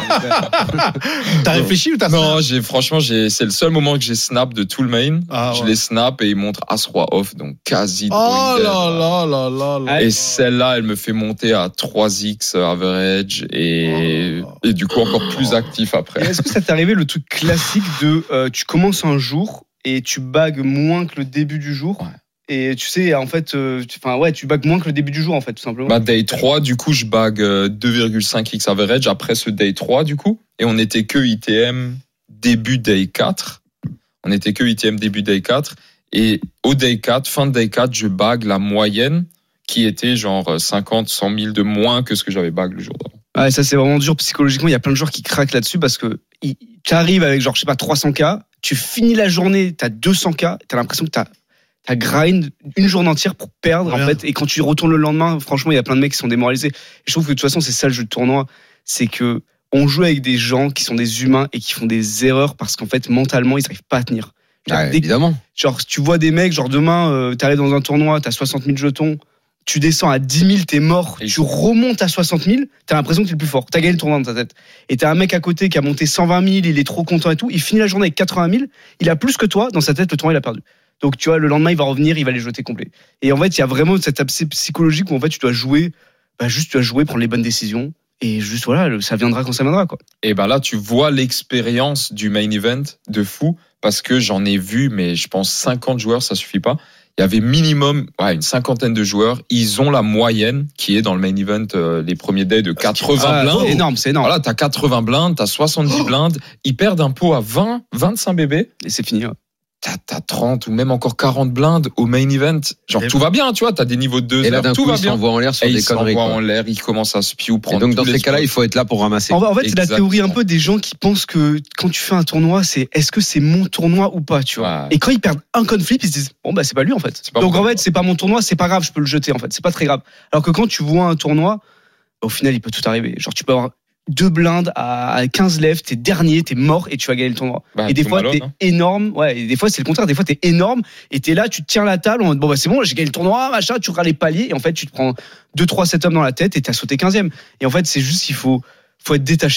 Speaker 17: T'as réfléchi ou t'as snap?
Speaker 18: Non, j'ai, franchement, j'ai, c'est le seul moment que j'ai snap de tout le main. Ah, je ouais. les snap et il montre As-Roi off, donc quasi.
Speaker 17: Oh là là là là là.
Speaker 18: Et celle-là, elle me fait monter à trois x average et, oh. et du coup encore plus actif après.
Speaker 19: Et est-ce que ça t'est arrivé le truc classique de euh, tu commences un jour et tu bagues moins que le début du jour? Ouais. Et tu sais, en fait, euh, tu, ouais, tu bagues moins que le début du jour, en fait, tout simplement.
Speaker 18: Bah, day trois, du coup, je bague deux virgule cinq x average après ce day trois, du coup. Et on était que I T M début day quatre. On était que I T M début day quatre. Et au day quatre, fin de day quatre, je bague la moyenne qui était genre cinquante, cent mille de moins que ce que j'avais bague le jour d'avant.
Speaker 19: Ouais, ça, c'est vraiment dur psychologiquement. Il y a plein de joueurs qui craquent là-dessus parce que tu arrives avec genre, je sais pas, trois cents K, tu finis la journée, t'as deux cents K, t'as l'impression que t'as t'as grind une journée entière pour perdre, ouais. en fait. Et quand tu retournes le lendemain, franchement, il y a plein de mecs qui sont démoralisés. Et je trouve que de toute façon, c'est ça le jeu de tournoi. C'est que on joue avec des gens qui sont des humains et qui font des erreurs parce qu'en fait, mentalement, ils n'arrivent pas à tenir.
Speaker 4: Genre, ouais, dès, évidemment.
Speaker 19: Genre, tu vois des mecs, genre demain, euh, t'arrives dans un tournoi, t'as soixante mille jetons, tu descends à dix mille, t'es mort, et tu remontes à soixante mille, t'as l'impression que t'es le plus fort. T'as gagné le tournoi dans ta tête. Et t'as un mec à côté qui a monté cent vingt mille, il est trop content et tout, il finit la journée avec quatre-vingt mille, il a plus que toi, dans sa tête, le tournoi, il a perdu. Donc, tu vois, le lendemain, il va revenir, il va les jeter complet. Et en fait, il y a vraiment cette abcès psychologique où, en fait, tu dois jouer, bah, juste, tu dois jouer, prendre les bonnes décisions. Et juste, voilà, ça viendra quand ça viendra, quoi.
Speaker 18: Et ben là, tu vois l'expérience du main event de fou, parce que j'en ai vu, mais je pense cinquante joueurs, ça suffit pas. Il y avait minimum, ouais, une cinquantaine de joueurs. Ils ont la moyenne qui est dans le main event, euh, les premiers days de quatre-vingts ah, blindes.
Speaker 19: C'est énorme, c'est énorme.
Speaker 18: Voilà, t'as quatre-vingts blindes, t'as soixante-dix oh. blindes. Ils perdent un pot à vingt, vingt-cinq bébés.
Speaker 19: Et c'est fini, ouais.
Speaker 18: T'as, t'as trente ou même encore quarante blindes au main event. Genre, et tout va bien, tu vois, t'as des niveaux de deux
Speaker 4: et là, d'un
Speaker 18: tout
Speaker 4: coup,
Speaker 18: va
Speaker 4: il
Speaker 18: bien.
Speaker 4: s'envoie en l'air sur
Speaker 18: et
Speaker 4: des
Speaker 18: il
Speaker 4: conneries.
Speaker 18: s'envoie en l'air, il commence à spew, prendre.
Speaker 4: Et donc, dans ces cas-là,
Speaker 18: spots.
Speaker 4: il faut être là pour ramasser.
Speaker 19: En, en fait, c'est la théorie un peu des gens qui pensent que quand tu fais un tournoi, c'est est-ce que c'est mon tournoi ou pas, tu vois. Ouais. Et quand ils perdent un conflip, ils se disent, bon, bah, c'est pas lui, en fait. Donc, en fait, c'est pas mon tournoi, c'est pas grave, je peux le jeter, en fait. C'est pas très grave. Alors que quand tu vois un tournoi, au final, il peut tout arriver. Genre, tu peux avoir deux blindes à quinze lèvres, t'es dernier, t'es mort et tu vas gagner le tournoi. Bah, et des fois, t'es hein. énorme. Ouais, et des fois, c'est le contraire. Des fois, t'es énorme et t'es là, tu te tiens la table en mode, bon, bah, c'est bon, j'ai gagné le tournoi, machin, tu regardes les paliers et en fait, tu te prends deux, trois setups dans la tête et t'as sauté quinzième. Et en fait, c'est juste qu'il faut, faut être détaché de tout ça.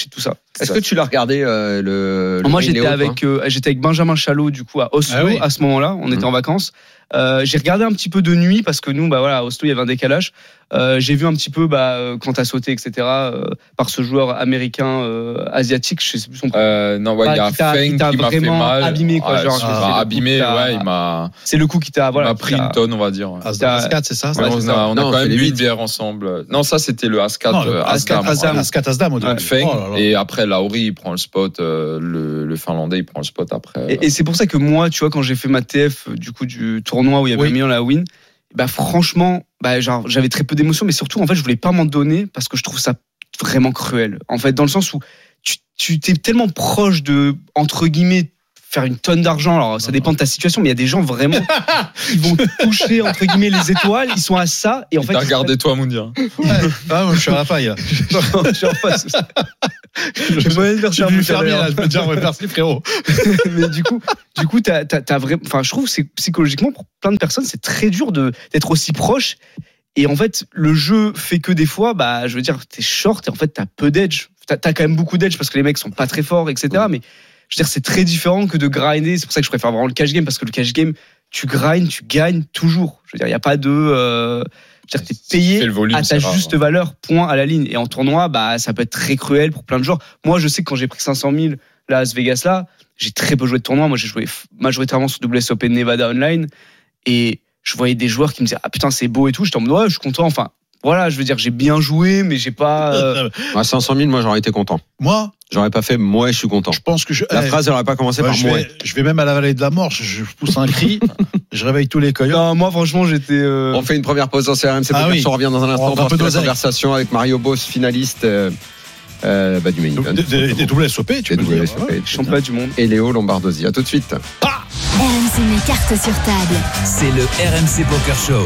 Speaker 4: Est-ce que tu l'as regardé euh, le, le
Speaker 19: Moi, j'étais
Speaker 4: Léo,
Speaker 19: avec, euh, j'étais avec Benjamin Chalot du coup à Oslo
Speaker 17: ah oui.
Speaker 19: à ce moment-là. On mmh. était en vacances. Euh, j'ai regardé un petit peu de nuit parce que nous, bah voilà, à Oslo, il y avait un décalage. Euh, j'ai vu un petit peu bah, quand t'as sauté, et cetera. Euh, par ce joueur américain euh, asiatique, je sais plus son prénom.
Speaker 18: Euh, non, ouais, il y a Feng qui, qui m'a fait mal.
Speaker 19: Abîmé, quoi.
Speaker 18: Ouais,
Speaker 19: genre,
Speaker 18: c'est abîmé, ouais, il m'a.
Speaker 19: C'est le coup qui t'a. Voilà,
Speaker 18: il m'a pris une tonne, on va dire.
Speaker 17: Ascat, c'est ça.
Speaker 18: Ouais, on a, on a quand même bu une bière ensemble. Non, ça c'était le Ascat.
Speaker 17: Ascat Asdam. Ascat Asdam au début.
Speaker 18: Feng et après Lauri, il prend le spot. Le, le Finlandais, il prend le spot après.
Speaker 19: Et, et c'est pour ça que moi, tu vois, quand j'ai fait ma T F du coup du tournoi où il y avait oui. un million à la win. Bah franchement, bah genre j'avais très peu d'émotions, mais surtout en fait je voulais pas m'en donner parce que je trouve ça vraiment cruel. En fait, dans le sens où tu, tu t'es tellement proche de entre guillemets faire une tonne d'argent. Alors ça dépend de ta situation, mais il y a des gens vraiment ils vont toucher entre guillemets les étoiles, ils sont à ça et en fait.
Speaker 18: T'as regardé toi, Moundir.
Speaker 17: Ouais. Ah moi je suis à la faille.
Speaker 19: Je suis en face. Je vais pas dire
Speaker 17: faire fermier là, je peux te dire merci frérot.
Speaker 19: Mais du coup, du coup t'as t'as, t'as vraiment, enfin je trouve que c'est psychologiquement pour plein de personnes c'est très dur de d'être aussi proche. Et en fait, le jeu fait que des fois, bah, je veux dire, t'es short et en fait t'as peu d'edge. T'as, t'as quand même beaucoup d'edge parce que les mecs sont pas très forts, et cetera. Mais je veux dire, c'est très différent que de grinder. C'est pour ça que je préfère vraiment le cash game parce que le cash game, tu grindes, tu gagnes toujours. Je veux dire, il y a pas de. Euh, je veux dire, t'es payé volume, à ta juste rare, valeur, point à la ligne. Et en tournoi, bah, ça peut être très cruel pour plein de joueurs. Moi, je sais que quand j'ai pris cinq cent mille là à Las Vegas là, j'ai très peu joué de tournoi. Moi, j'ai joué majoritairement sur W S Open Nevada Online et je voyais des joueurs qui me disaient ah putain c'est beau et tout. J'étais en mode ouais, je suis content. Enfin. Voilà, je veux dire, j'ai bien joué, mais j'ai pas. Euh...
Speaker 4: À cinq cent mille, moi, j'aurais été content.
Speaker 17: Moi,
Speaker 4: j'aurais pas fait. Moi, je suis content.
Speaker 17: Je pense que je...
Speaker 4: la eh, phrase, elle aurait pas commencé ouais, par
Speaker 17: je
Speaker 4: moi.
Speaker 17: Vais, je vais même à la vallée de la mort. Je, je pousse un cri, je réveille tous les coyotes.
Speaker 19: Non, moi, franchement, j'étais. Euh...
Speaker 4: On fait une première pause dans C R M C. Ah, oui. On revient dans un instant pour la conversation avec Mario Boss, finaliste. Euh, euh, bah, du main event.
Speaker 17: Des, des W S O P, tu peux dire.
Speaker 19: Ouais, champion du monde.
Speaker 4: Et Léo Lombardosi. À tout de suite.
Speaker 12: Ah R M C met carte sur table.
Speaker 6: C'est le R M C Poker Show.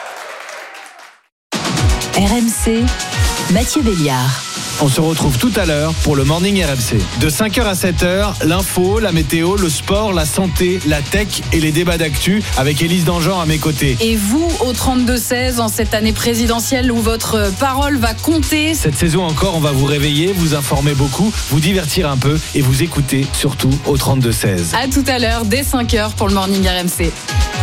Speaker 12: R M C, Mathieu Béliard.
Speaker 20: On se retrouve tout à l'heure pour le Morning R M C. De cinq heures à sept heures, l'info, la météo, le sport, la santé, la tech et les débats d'actu avec Élise Dangean à mes côtés.
Speaker 21: Et vous, au trente-deux seize, en cette année présidentielle où votre parole va compter.
Speaker 20: Cette saison encore, on va vous réveiller, vous informer beaucoup, vous divertir un peu et vous écouter surtout au trente-deux seize.
Speaker 21: À tout à l'heure, dès cinq heures pour le Morning R M C.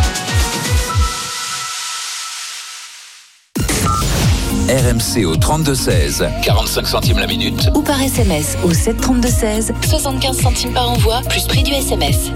Speaker 6: R M C au trente-deux seize, quarante-cinq centimes la minute.
Speaker 12: Ou par S M S au sept trente-deux seize, soixante-quinze centimes par envoi, plus prix du S M S.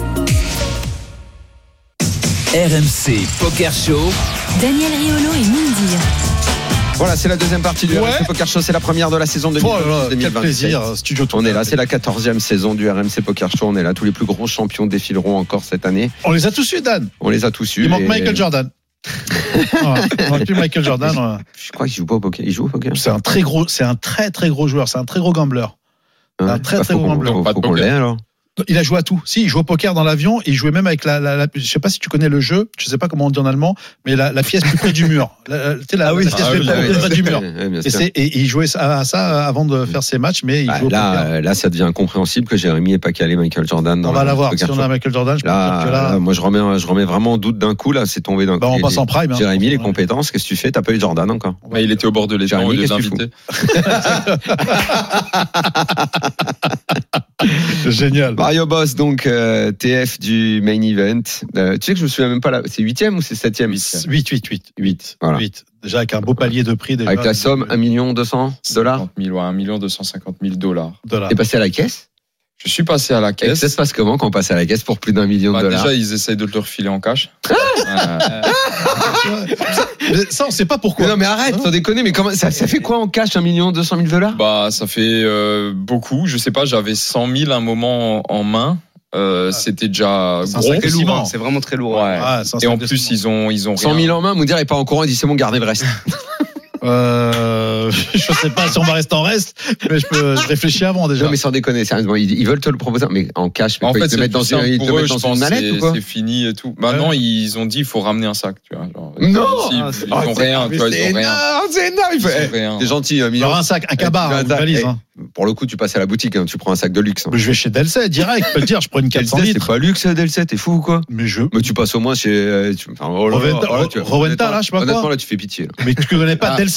Speaker 6: R M C Poker Show.
Speaker 12: Daniel Riolo et Moundir.
Speaker 4: Voilà, c'est la deuxième partie du ouais. R M C Poker Show. C'est la première de la saison deux mille vingt-six
Speaker 17: deux mille vingt-sept. Quel plaisir, studio.
Speaker 4: On est là, c'est la quatorzième saison du R M C Poker Show. On est là, tous les plus gros champions défileront encore cette année.
Speaker 17: On les a tous eus, Dan.
Speaker 4: On les a tous eus.
Speaker 17: Il manque Michael Jordan. On n'a plus Michael Jordan. Ouais.
Speaker 4: Je crois qu'il joue pas au poker. Il joue au poker.
Speaker 17: C'est un très gros, c'est un très très gros joueur. C'est un très gros gambler. Ouais, un très bah, très gros gambler.
Speaker 4: Faut, faut qu'on l'ait alors.
Speaker 17: Il a joué à tout. Si, il joue au poker dans l'avion. Il jouait même avec la, la, la. Je sais pas si tu connais le jeu. Je sais pas comment on dit en allemand, mais la, la pièce plus près du mur. La, tu sais la, ah oui, la pièce ah plus près oui, oui, du mur. Oui, et, c'est, et, et il jouait à ça avant de faire ses matchs, mais il
Speaker 4: bah,
Speaker 17: joue
Speaker 4: là,
Speaker 17: au poker.
Speaker 4: Là, ça devient incompréhensible que Jérémy ait pas calé Michael Jordan. Dans
Speaker 17: on va l'avoir. Si on a Michael Jordan, je peux
Speaker 4: là,
Speaker 17: dire que là.
Speaker 4: là, moi, je remets, je remets vraiment en doute d'un coup. Là, c'est tombé d'un
Speaker 17: bah,
Speaker 4: coup.
Speaker 17: On passe en prime.
Speaker 4: Jérémy, hein, les compétences, qu'est-ce que tu fais? T'as pas eu Jordan encore?
Speaker 18: Mais il était au bord de l'écran au lieu de l'inviter.
Speaker 17: Génial.
Speaker 4: Mario Boss, donc. Euh, T F du main event. Euh, tu sais que je me souviens même pas là. C'est huitième ou c'est septième?
Speaker 17: huit, huit, huit. huit. Voilà. huit. Déjà avec un beau palier de prix. Déjà,
Speaker 4: avec la somme un million deux cents dollars.
Speaker 18: cinquante mille, ouais, un million deux cent cinquante mille dollars.
Speaker 4: T'es passé à la caisse?
Speaker 18: Je suis passé à la caisse.
Speaker 4: Et ça se passe comment quand on passe à la caisse pour plus d'un million
Speaker 18: bah,
Speaker 4: de dollars?
Speaker 18: Déjà, ils essayent de te le refiler en cash.
Speaker 17: euh... Ça, on sait pas pourquoi.
Speaker 4: Mais non, mais arrête, sans déconner. Mais comment ça, ça fait quoi en cash, un million deux cent mille dollars?
Speaker 18: Bah, ça fait euh, beaucoup. Je sais pas, j'avais cent mille un moment en main. Euh, ah. C'était déjà
Speaker 19: c'est
Speaker 18: gros.
Speaker 19: C'est lourd, hein. C'est vraiment très lourd.
Speaker 18: Ouais. Ah, et en plus, ils ont, ils ont
Speaker 4: cent mille en main. Moudir est pas en courant. Il dit c'est bon, gardez le reste.
Speaker 17: Euh, je sais pas si on va rester en reste, mais je peux, je réfléchis avant déjà.
Speaker 4: Non, mais sans déconner, sérieusement, ils, ils veulent te le proposer, mais en cash. Mais
Speaker 18: en
Speaker 4: quoi,
Speaker 18: fait,
Speaker 4: ils te mettent dans une, ils te mettent dans une mallette ou quoi?
Speaker 18: C'est fini et tout. Maintenant, ouais. Ils ont dit, il faut ramener un sac, tu vois. Genre,
Speaker 4: non!
Speaker 18: Ils,
Speaker 4: ah,
Speaker 18: ils ont rien, tu vois, ils ont rien.
Speaker 4: C'est énorme, ils ont rien. T'es gentil, un million.
Speaker 17: Alors un sac, un cabar, une valise, hein.
Speaker 4: Pour le coup, tu passes à la boutique, hein, tu prends un sac de luxe. Hein.
Speaker 17: Mais je vais chez Delcet direct, je peux te dire, je prends une quatre cents litres.
Speaker 4: C'est pas luxe, Delcet, t'es fou ou quoi?
Speaker 17: Mais je.
Speaker 4: Mais tu passes au moins chez. Tu... Enfin, oh là,
Speaker 17: Rowenta, oh là, tu... Rowenta, là, je sais pas quoi.
Speaker 4: Honnêtement, là, tu fais pitié. Là.
Speaker 17: Mais tu connais pas ah. Delcet?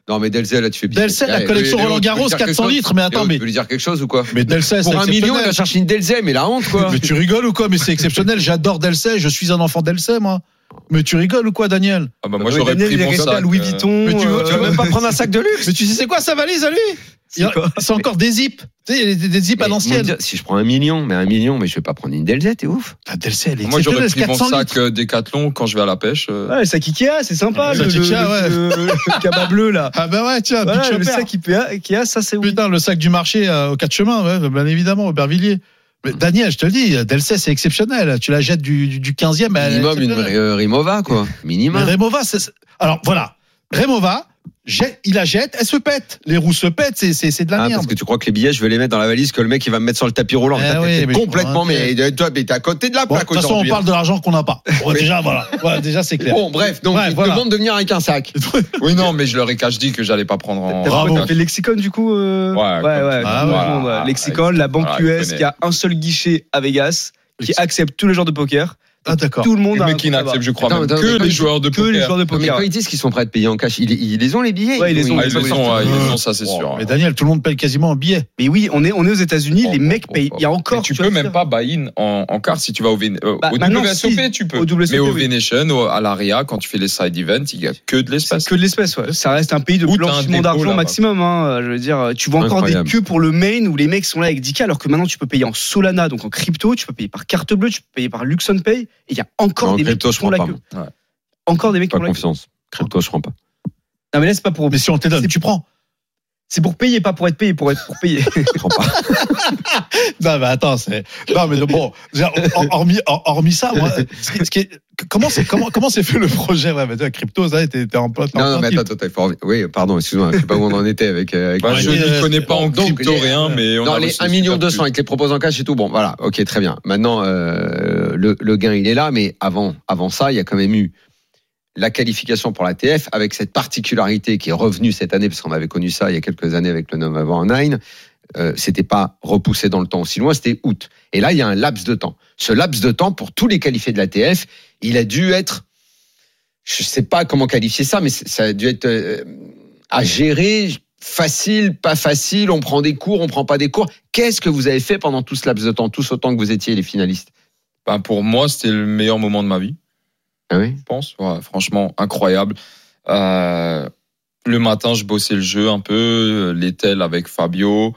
Speaker 4: Non, mais Delcey, là, tu fais bien.
Speaker 17: Delcey, la collection Roland Garros, quatre cents litres, mais attends, mais.
Speaker 4: Tu veux lui dire quelque chose ou quoi?
Speaker 17: Mais Delcey,
Speaker 4: pour un million, il va chercher une Delcey, mais la honte, quoi.
Speaker 17: Mais tu rigoles ou quoi? Mais c'est exceptionnel, j'adore Delcey, je suis un enfant Delcey, moi. Mais tu rigoles ou quoi, Daniel?
Speaker 18: Ah bah moi, j'aurais pris mon sac.
Speaker 19: Louis Vuitton.
Speaker 17: Mais tu veux, tu veux même pas
Speaker 4: prendre un sac de luxe?
Speaker 17: Mais tu sais, c'est quoi sa valise à lui? C'est, c'est encore des zips. Tu sais, il y a des, des zips à l'ancienne.
Speaker 4: Dire, si je prends un million, mais un million, mais je vais pas prendre une Delcey, t'es ouf.
Speaker 17: La Delcey, elle est
Speaker 18: Moi, j'aurais pris mon sac Décathlon quand je vais à la pêche.
Speaker 19: Ouais, le sac Ikea, c'est sympa.
Speaker 17: Le sac Ikea, ouais.
Speaker 19: Le cabas bleu, là.
Speaker 17: Ah bah ouais, tiens,
Speaker 19: voilà, le sac Ikea, ça, c'est ouf.
Speaker 17: Putain, le sac du marché au quatre chemins, ouais, bien évidemment, au Aubervilliers. Mais Daniel, je te le dis, Delcey, c'est exceptionnel. Tu la jettes du, du, du quinzième.
Speaker 4: Minimum une euh, Rimova, quoi. Minimum.
Speaker 17: Mais Rimova, c'est. Alors, voilà. Rimova, jette, il la jette, elle se pète. Les roues se pètent, c'est, c'est, c'est de la
Speaker 4: ah,
Speaker 17: merde.
Speaker 4: Parce que tu crois que les billets, je vais les mettre dans la valise, que le mec, il va me mettre sur le tapis roulant.
Speaker 17: Eh oui, mais
Speaker 4: complètement, mais toi, mais t'es à côté de la plaque.
Speaker 17: De toute façon, on parle de l'argent qu'on n'a pas. Bon, déjà, voilà. voilà. Déjà, c'est clair.
Speaker 4: Bon, bref, donc,
Speaker 17: ouais,
Speaker 4: il
Speaker 17: voilà.
Speaker 4: te demande de venir avec un sac.
Speaker 18: Oui, non, mais je leur ai caché dit que j'allais pas prendre en.
Speaker 19: Bravo. T'as fait le Lexicon, du coup? euh...
Speaker 18: Ouais,
Speaker 19: ouais, ouais.
Speaker 17: Ah,
Speaker 19: ouais. Voilà. Lexicon, la banque
Speaker 18: voilà,
Speaker 19: U S qui a un seul guichet à Vegas, qui accepte tous les genres de poker.
Speaker 17: Ah, d'accord.
Speaker 19: Tout le monde a.
Speaker 18: Mais qui n'accepte, je crois,
Speaker 4: attends,
Speaker 18: même
Speaker 4: attends,
Speaker 18: que
Speaker 4: mais
Speaker 18: les joueurs de
Speaker 19: que
Speaker 18: poker.
Speaker 19: les joueurs de poker.
Speaker 4: Mais quand ils disent qu'ils sont prêts à te payer en cash, ils, ils les ont les billets.
Speaker 19: Ouais, ils les ont.
Speaker 18: Ah, ils les ont, ouais, ils les ont, ça c'est sûr.
Speaker 17: Mais Daniel, tout le monde paye quasiment en billets.
Speaker 19: Mais oui, on est, on est aux États-Unis,
Speaker 18: Oh,
Speaker 19: les mecs
Speaker 18: oh,
Speaker 19: payent.
Speaker 18: oh,
Speaker 19: Il y a encore.
Speaker 18: Mais tu peux même pas buy-in en, en carte si tu vas au, Ven- euh,
Speaker 19: Bah,
Speaker 18: au
Speaker 19: maintenant,
Speaker 18: W S O P,
Speaker 19: si.
Speaker 18: tu peux.
Speaker 19: Au W S O P,
Speaker 18: mais au
Speaker 19: oui.
Speaker 18: Venetian, au, à l'Aria, quand tu fais les side events, il y a que de l'espèce.
Speaker 19: Que de l'espèce, ouais. Ça reste un pays de
Speaker 18: Ou t'as un
Speaker 19: blanchiment
Speaker 18: dépôt,
Speaker 19: d'argent
Speaker 18: là-bas.
Speaker 19: maximum. Hein. Je veux dire, tu vois encore
Speaker 4: Incroyable.
Speaker 19: des queues pour le main où les mecs sont là avec dix K, alors que maintenant tu peux payer en Solana, donc en crypto, tu peux payer par carte bleue, tu peux payer par LuxonPay, et il y a encore
Speaker 4: En
Speaker 19: des mecs
Speaker 4: crypto,
Speaker 19: qui
Speaker 4: je
Speaker 19: font
Speaker 4: prends
Speaker 19: la
Speaker 4: pas.
Speaker 19: queue.
Speaker 4: moi.
Speaker 18: Ouais.
Speaker 19: Encore des mecs qui
Speaker 4: Pas
Speaker 19: font la queue.
Speaker 4: confiance. Crypto, je prends pas.
Speaker 19: Non, mais là, c'est pas pour.
Speaker 17: Mais si on te donne, tu prends.
Speaker 19: C'est pour payer, pas pour être payé, pour être pour payer.
Speaker 4: Je prends pas.
Speaker 17: Non, mais attends, c'est. Non, mais bon, hormis, hormis ça, moi, ce qui, ce qui est, comment c'est, comment, comment c'est fait le projet, ouais, mais tu vois, crypto, ça, t'es, t'es en pote.
Speaker 4: Non, non, mais attends, attends, faut... oui, pardon, excuse-moi, je sais pas où on en était avec. avec
Speaker 18: Bah, je
Speaker 4: Mario.
Speaker 18: n'y connais pas en
Speaker 4: Donc,
Speaker 18: crypto
Speaker 4: les-
Speaker 18: rien, mais on
Speaker 4: non,
Speaker 18: a
Speaker 4: les
Speaker 18: reçu
Speaker 4: un million
Speaker 18: super
Speaker 4: deux cents
Speaker 18: plus.
Speaker 4: avec les propos en cash et tout, bon, voilà, ok, très bien. Maintenant, euh, le, le gain, il est là, mais avant, avant ça, il y a quand même eu la qualification pour la T F avec cette particularité qui est revenue cette année, parce qu'on avait connu ça il y a quelques années avec le November Nine. Euh, c'était pas repoussé dans le temps aussi loin, c'était août. Et là, il y a un laps de temps. Ce laps de temps, pour tous les qualifiés de la T F, il a dû être, je sais pas comment qualifier ça, mais ça a dû être euh, à gérer, facile, pas facile, on prend des cours, on prend pas des cours. Qu'est-ce que vous avez fait pendant tout ce laps de temps, tous autant que vous étiez les finalistes?
Speaker 18: Bah, pour moi, c'était le meilleur moment de ma vie.
Speaker 4: Ah oui?
Speaker 18: Je pense. Ouais, franchement, incroyable. Euh, le matin, je bossais le jeu un peu, les tels avec Fabio,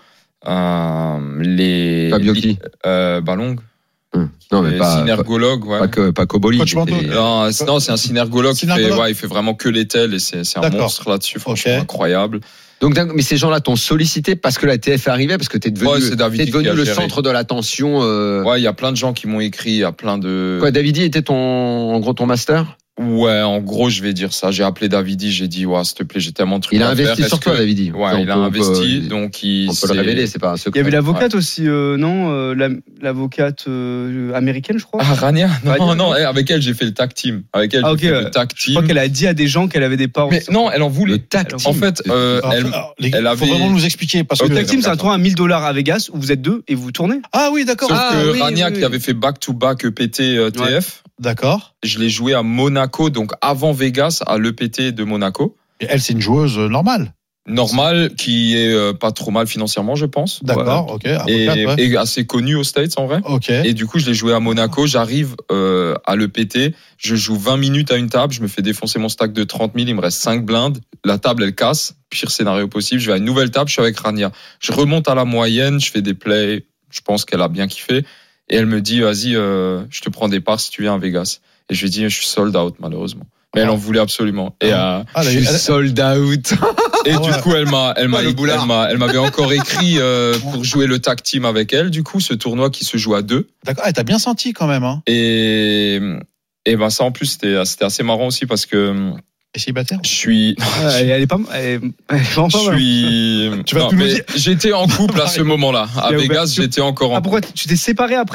Speaker 18: euh, les.
Speaker 4: Fabio
Speaker 18: les,
Speaker 4: qui
Speaker 18: euh, Ballong.
Speaker 4: Hum. Non, mais pas.
Speaker 18: Synergologue, ouais.
Speaker 4: Pas que, pas Koboli.
Speaker 17: Coach Manteau.
Speaker 4: c'était-
Speaker 18: Non, c'est, non, c'est un synergologue qui fait,
Speaker 17: Synergologue.
Speaker 18: ouais, il fait vraiment que les tels et c'est, c'est un
Speaker 17: D'accord.
Speaker 18: monstre là-dessus, franchement,
Speaker 17: Ok.
Speaker 18: incroyable.
Speaker 4: Donc, mais ces gens-là t'ont sollicité parce que la T F est arrivée, parce que t'es devenu,
Speaker 18: Ouais, c'est David
Speaker 4: t'es
Speaker 18: qui
Speaker 4: devenu
Speaker 18: a
Speaker 4: le
Speaker 18: géré.
Speaker 4: centre de l'attention. Euh...
Speaker 18: Ouais, il y a plein de gens qui m'ont écrit, il y a plein de.
Speaker 4: Quoi, Davidi était ton, en gros, ton master?
Speaker 18: Ouais, en gros, je vais dire ça. J'ai appelé Davidi, j'ai dit, ouais, s'il te plaît, j'ai tellement de trucs
Speaker 4: Il a
Speaker 18: à faire.
Speaker 4: investi
Speaker 18: Est-ce
Speaker 4: sur toi,
Speaker 18: que-
Speaker 4: Davidi.
Speaker 18: Ouais,
Speaker 4: Donc,
Speaker 18: il a
Speaker 4: on peut-
Speaker 18: investi, donc il.
Speaker 4: On peut le
Speaker 18: c'est-
Speaker 4: révéler, c'est pas un
Speaker 19: Il
Speaker 4: secret.
Speaker 19: y avait l'avocate aussi, euh, non euh, la- L'avocate euh, américaine, je crois.
Speaker 18: Ah, Rania Non,
Speaker 19: Rania,
Speaker 18: non, eh, avec elle, j'ai fait le tag team. Avec elle,
Speaker 19: Ah,
Speaker 18: j'ai
Speaker 19: ok,
Speaker 18: fait
Speaker 19: ouais.
Speaker 18: le tag
Speaker 19: Je crois
Speaker 18: team.
Speaker 19: qu'elle a dit à des gens qu'elle avait des parents.
Speaker 18: Mais non, elle en voulait.
Speaker 4: Le tag
Speaker 19: team.
Speaker 18: En fait, euh,
Speaker 17: Alors,
Speaker 18: elle,
Speaker 17: alors, les gars,
Speaker 18: elle
Speaker 17: faut
Speaker 18: avait.
Speaker 17: vraiment nous expliquer parce
Speaker 19: Le
Speaker 17: que.
Speaker 19: tag team, c'est un tournoi à mille dollars à Vegas où vous êtes deux et vous tournez.
Speaker 17: Ah oui, d'accord.
Speaker 18: Sauf
Speaker 17: Ah,
Speaker 18: que
Speaker 17: oui,
Speaker 18: Rania,
Speaker 17: oui,
Speaker 18: qui
Speaker 17: oui.
Speaker 18: avait fait back-to-back E P T euh, T F,
Speaker 17: D'accord.
Speaker 18: je l'ai joué à Monaco, donc avant Vegas, à l'E P T de Monaco.
Speaker 17: Et elle, c'est une joueuse euh, normale.
Speaker 18: Normal, qui est euh, pas trop mal financièrement, je pense.
Speaker 17: D'accord, ok.
Speaker 18: Voilà. Et,
Speaker 17: avocate, ouais.
Speaker 18: et assez connu aux States en vrai.
Speaker 17: Ok.
Speaker 18: Et du coup, je l'ai joué à Monaco. J'arrive euh, à l'E P T. Je joue vingt minutes à une table. Je me fais défoncer mon stack de trente mille. Il me reste cinq blindes. La table, elle casse. Pire scénario possible. Je vais à une nouvelle table. Je suis avec Rania. Je remonte à la moyenne. Je fais des plays. Je pense qu'elle a bien kiffé. Et elle me dit, vas-y, euh, je te prends des parts si tu viens à Vegas. Et je lui dis, je suis sold out, malheureusement. Mais elle en voulait absolument. Et euh,
Speaker 17: Ah,
Speaker 4: Je suis sold out.
Speaker 18: et
Speaker 17: Ah
Speaker 18: du
Speaker 17: ouais.
Speaker 18: coup, elle m'a, elle m'a,
Speaker 4: Ouais, le boulard.
Speaker 18: elle m'a, elle m'avait encore écrit euh, pour jouer le tag team avec elle. Du coup, ce tournoi qui se joue à deux.
Speaker 17: D'accord. Ah, t'as bien senti quand même, hein.
Speaker 18: Et et ben ça en plus c'était, c'était assez marrant aussi parce que
Speaker 17: Et célibataire.
Speaker 18: je suis,
Speaker 19: Ouais, elle, elle est pas, elle est, elle est vraiment
Speaker 18: je
Speaker 19: pas mal.
Speaker 18: suis.
Speaker 17: Tu vas
Speaker 18: non,
Speaker 17: tout nous
Speaker 18: mais
Speaker 17: dire.
Speaker 18: j'étais en couple à ce moment-là. À
Speaker 19: Il y a
Speaker 18: Vegas,
Speaker 19: ouverture.
Speaker 18: j'étais encore en
Speaker 19: Ah, pourquoi tu t'es séparé après?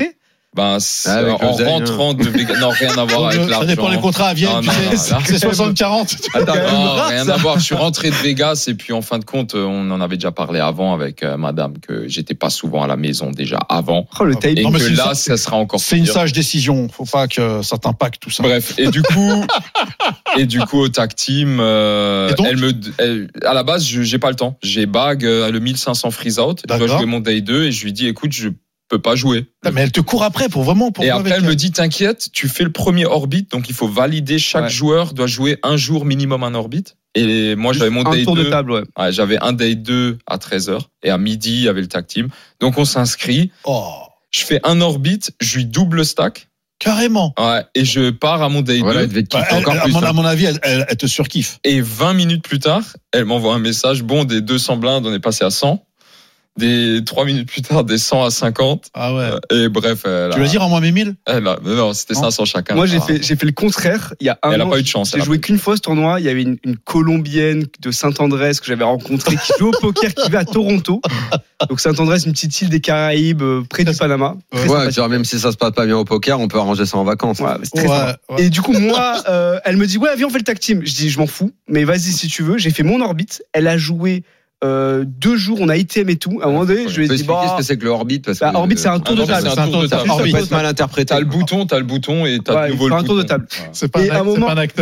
Speaker 18: Ben,
Speaker 4: ah,
Speaker 18: en rentrant de Vegas. Non, rien à voir avec l'argent.
Speaker 17: Ça dépend les contrats à Vienne,
Speaker 18: non,
Speaker 17: tu
Speaker 18: non,
Speaker 17: sais,
Speaker 18: non,
Speaker 17: c'est soixante quarante.
Speaker 18: Attends, non, rien à voir. Je suis rentré de Vegas et puis en fin de compte, on en avait déjà parlé avant avec euh, madame que j'étais pas souvent à la maison déjà avant.
Speaker 19: Oh, le
Speaker 18: et
Speaker 19: non,
Speaker 18: que là, ça sera encore
Speaker 17: C'est
Speaker 18: pire.
Speaker 17: une sage décision. Faut pas que ça t'impacte tout ça.
Speaker 18: Bref. Et du coup, et du coup, au tag team, euh, elle me, elle, à la base, je, j'ai pas le temps. J'ai bag euh, le mille cinq cents freeze out. Je dois jouer mon day deux et je lui dis, écoute, je peux pas jouer.
Speaker 17: Non, mais elle te court après pour vraiment pour
Speaker 18: et après elle me dit t'inquiète, tu fais le premier orbite, donc il faut valider, chaque ouais. joueur doit jouer un jour minimum un orbite. Et moi j'avais mon
Speaker 19: un
Speaker 18: day
Speaker 19: tour
Speaker 18: deux,
Speaker 19: de table, ouais.
Speaker 18: Ouais, j'avais un day deux à treize heures et à midi il y avait le tag team. Donc on s'inscrit.
Speaker 17: Oh.
Speaker 18: Je fais un orbite, je lui double stack.
Speaker 17: Carrément.
Speaker 18: Ouais, et je pars à mon day
Speaker 4: voilà,
Speaker 18: deux.
Speaker 4: Elle
Speaker 17: bah, elle, encore elle, plus, à, mon, à mon avis, elle, elle, elle te surkiffe.
Speaker 18: Et vingt minutes plus tard, elle m'envoie un message. Bon, des deux cents blindes, on est passé à cent. Des trois minutes plus tard, des cent à cinquante.
Speaker 17: Ah ouais.
Speaker 18: Et bref. Elle
Speaker 17: tu veux dire en moins mes mille?
Speaker 18: Elle a, non, c'était cinq cents chacun.
Speaker 19: Moi, j'ai
Speaker 18: ah.
Speaker 19: fait, j'ai fait le contraire. Il y a un
Speaker 18: elle
Speaker 19: an.
Speaker 18: Elle a pas eu de chance.
Speaker 19: J'ai joué qu'une fois ce tournoi. Il y avait une, une Colombienne de Saint-Andrés que j'avais rencontrée qui joue au poker, qui vit à Toronto. Donc Saint-Andrés, une petite île des Caraïbes, près du Panama.
Speaker 4: Ouais, ouais genre, même si ça se passe pas bien au poker, on peut arranger ça en vacances.
Speaker 19: Ouais, c'est très ouais, ouais. Et du coup, moi, euh, elle me dit, ouais, viens, on fait le tag team. Je dis, je m'en fous, mais vas-y si tu veux. J'ai fait mon orbite. Elle a joué. Euh, deux jours, on a I T M et tout. À un moment donné, je lui ai dit, bah.
Speaker 4: Qu'est-ce que c'est que le orbite? Parce
Speaker 19: bah,
Speaker 4: que
Speaker 19: orbite, c'est un tour de table.
Speaker 18: C'est un tour de table.
Speaker 4: Orbite, mal interprété.
Speaker 18: T'as le bouton, t'as le bouton et t'as
Speaker 19: ouais,
Speaker 18: de nouveau le
Speaker 19: bouton. Un tour de table.
Speaker 17: C'est pas un acteur.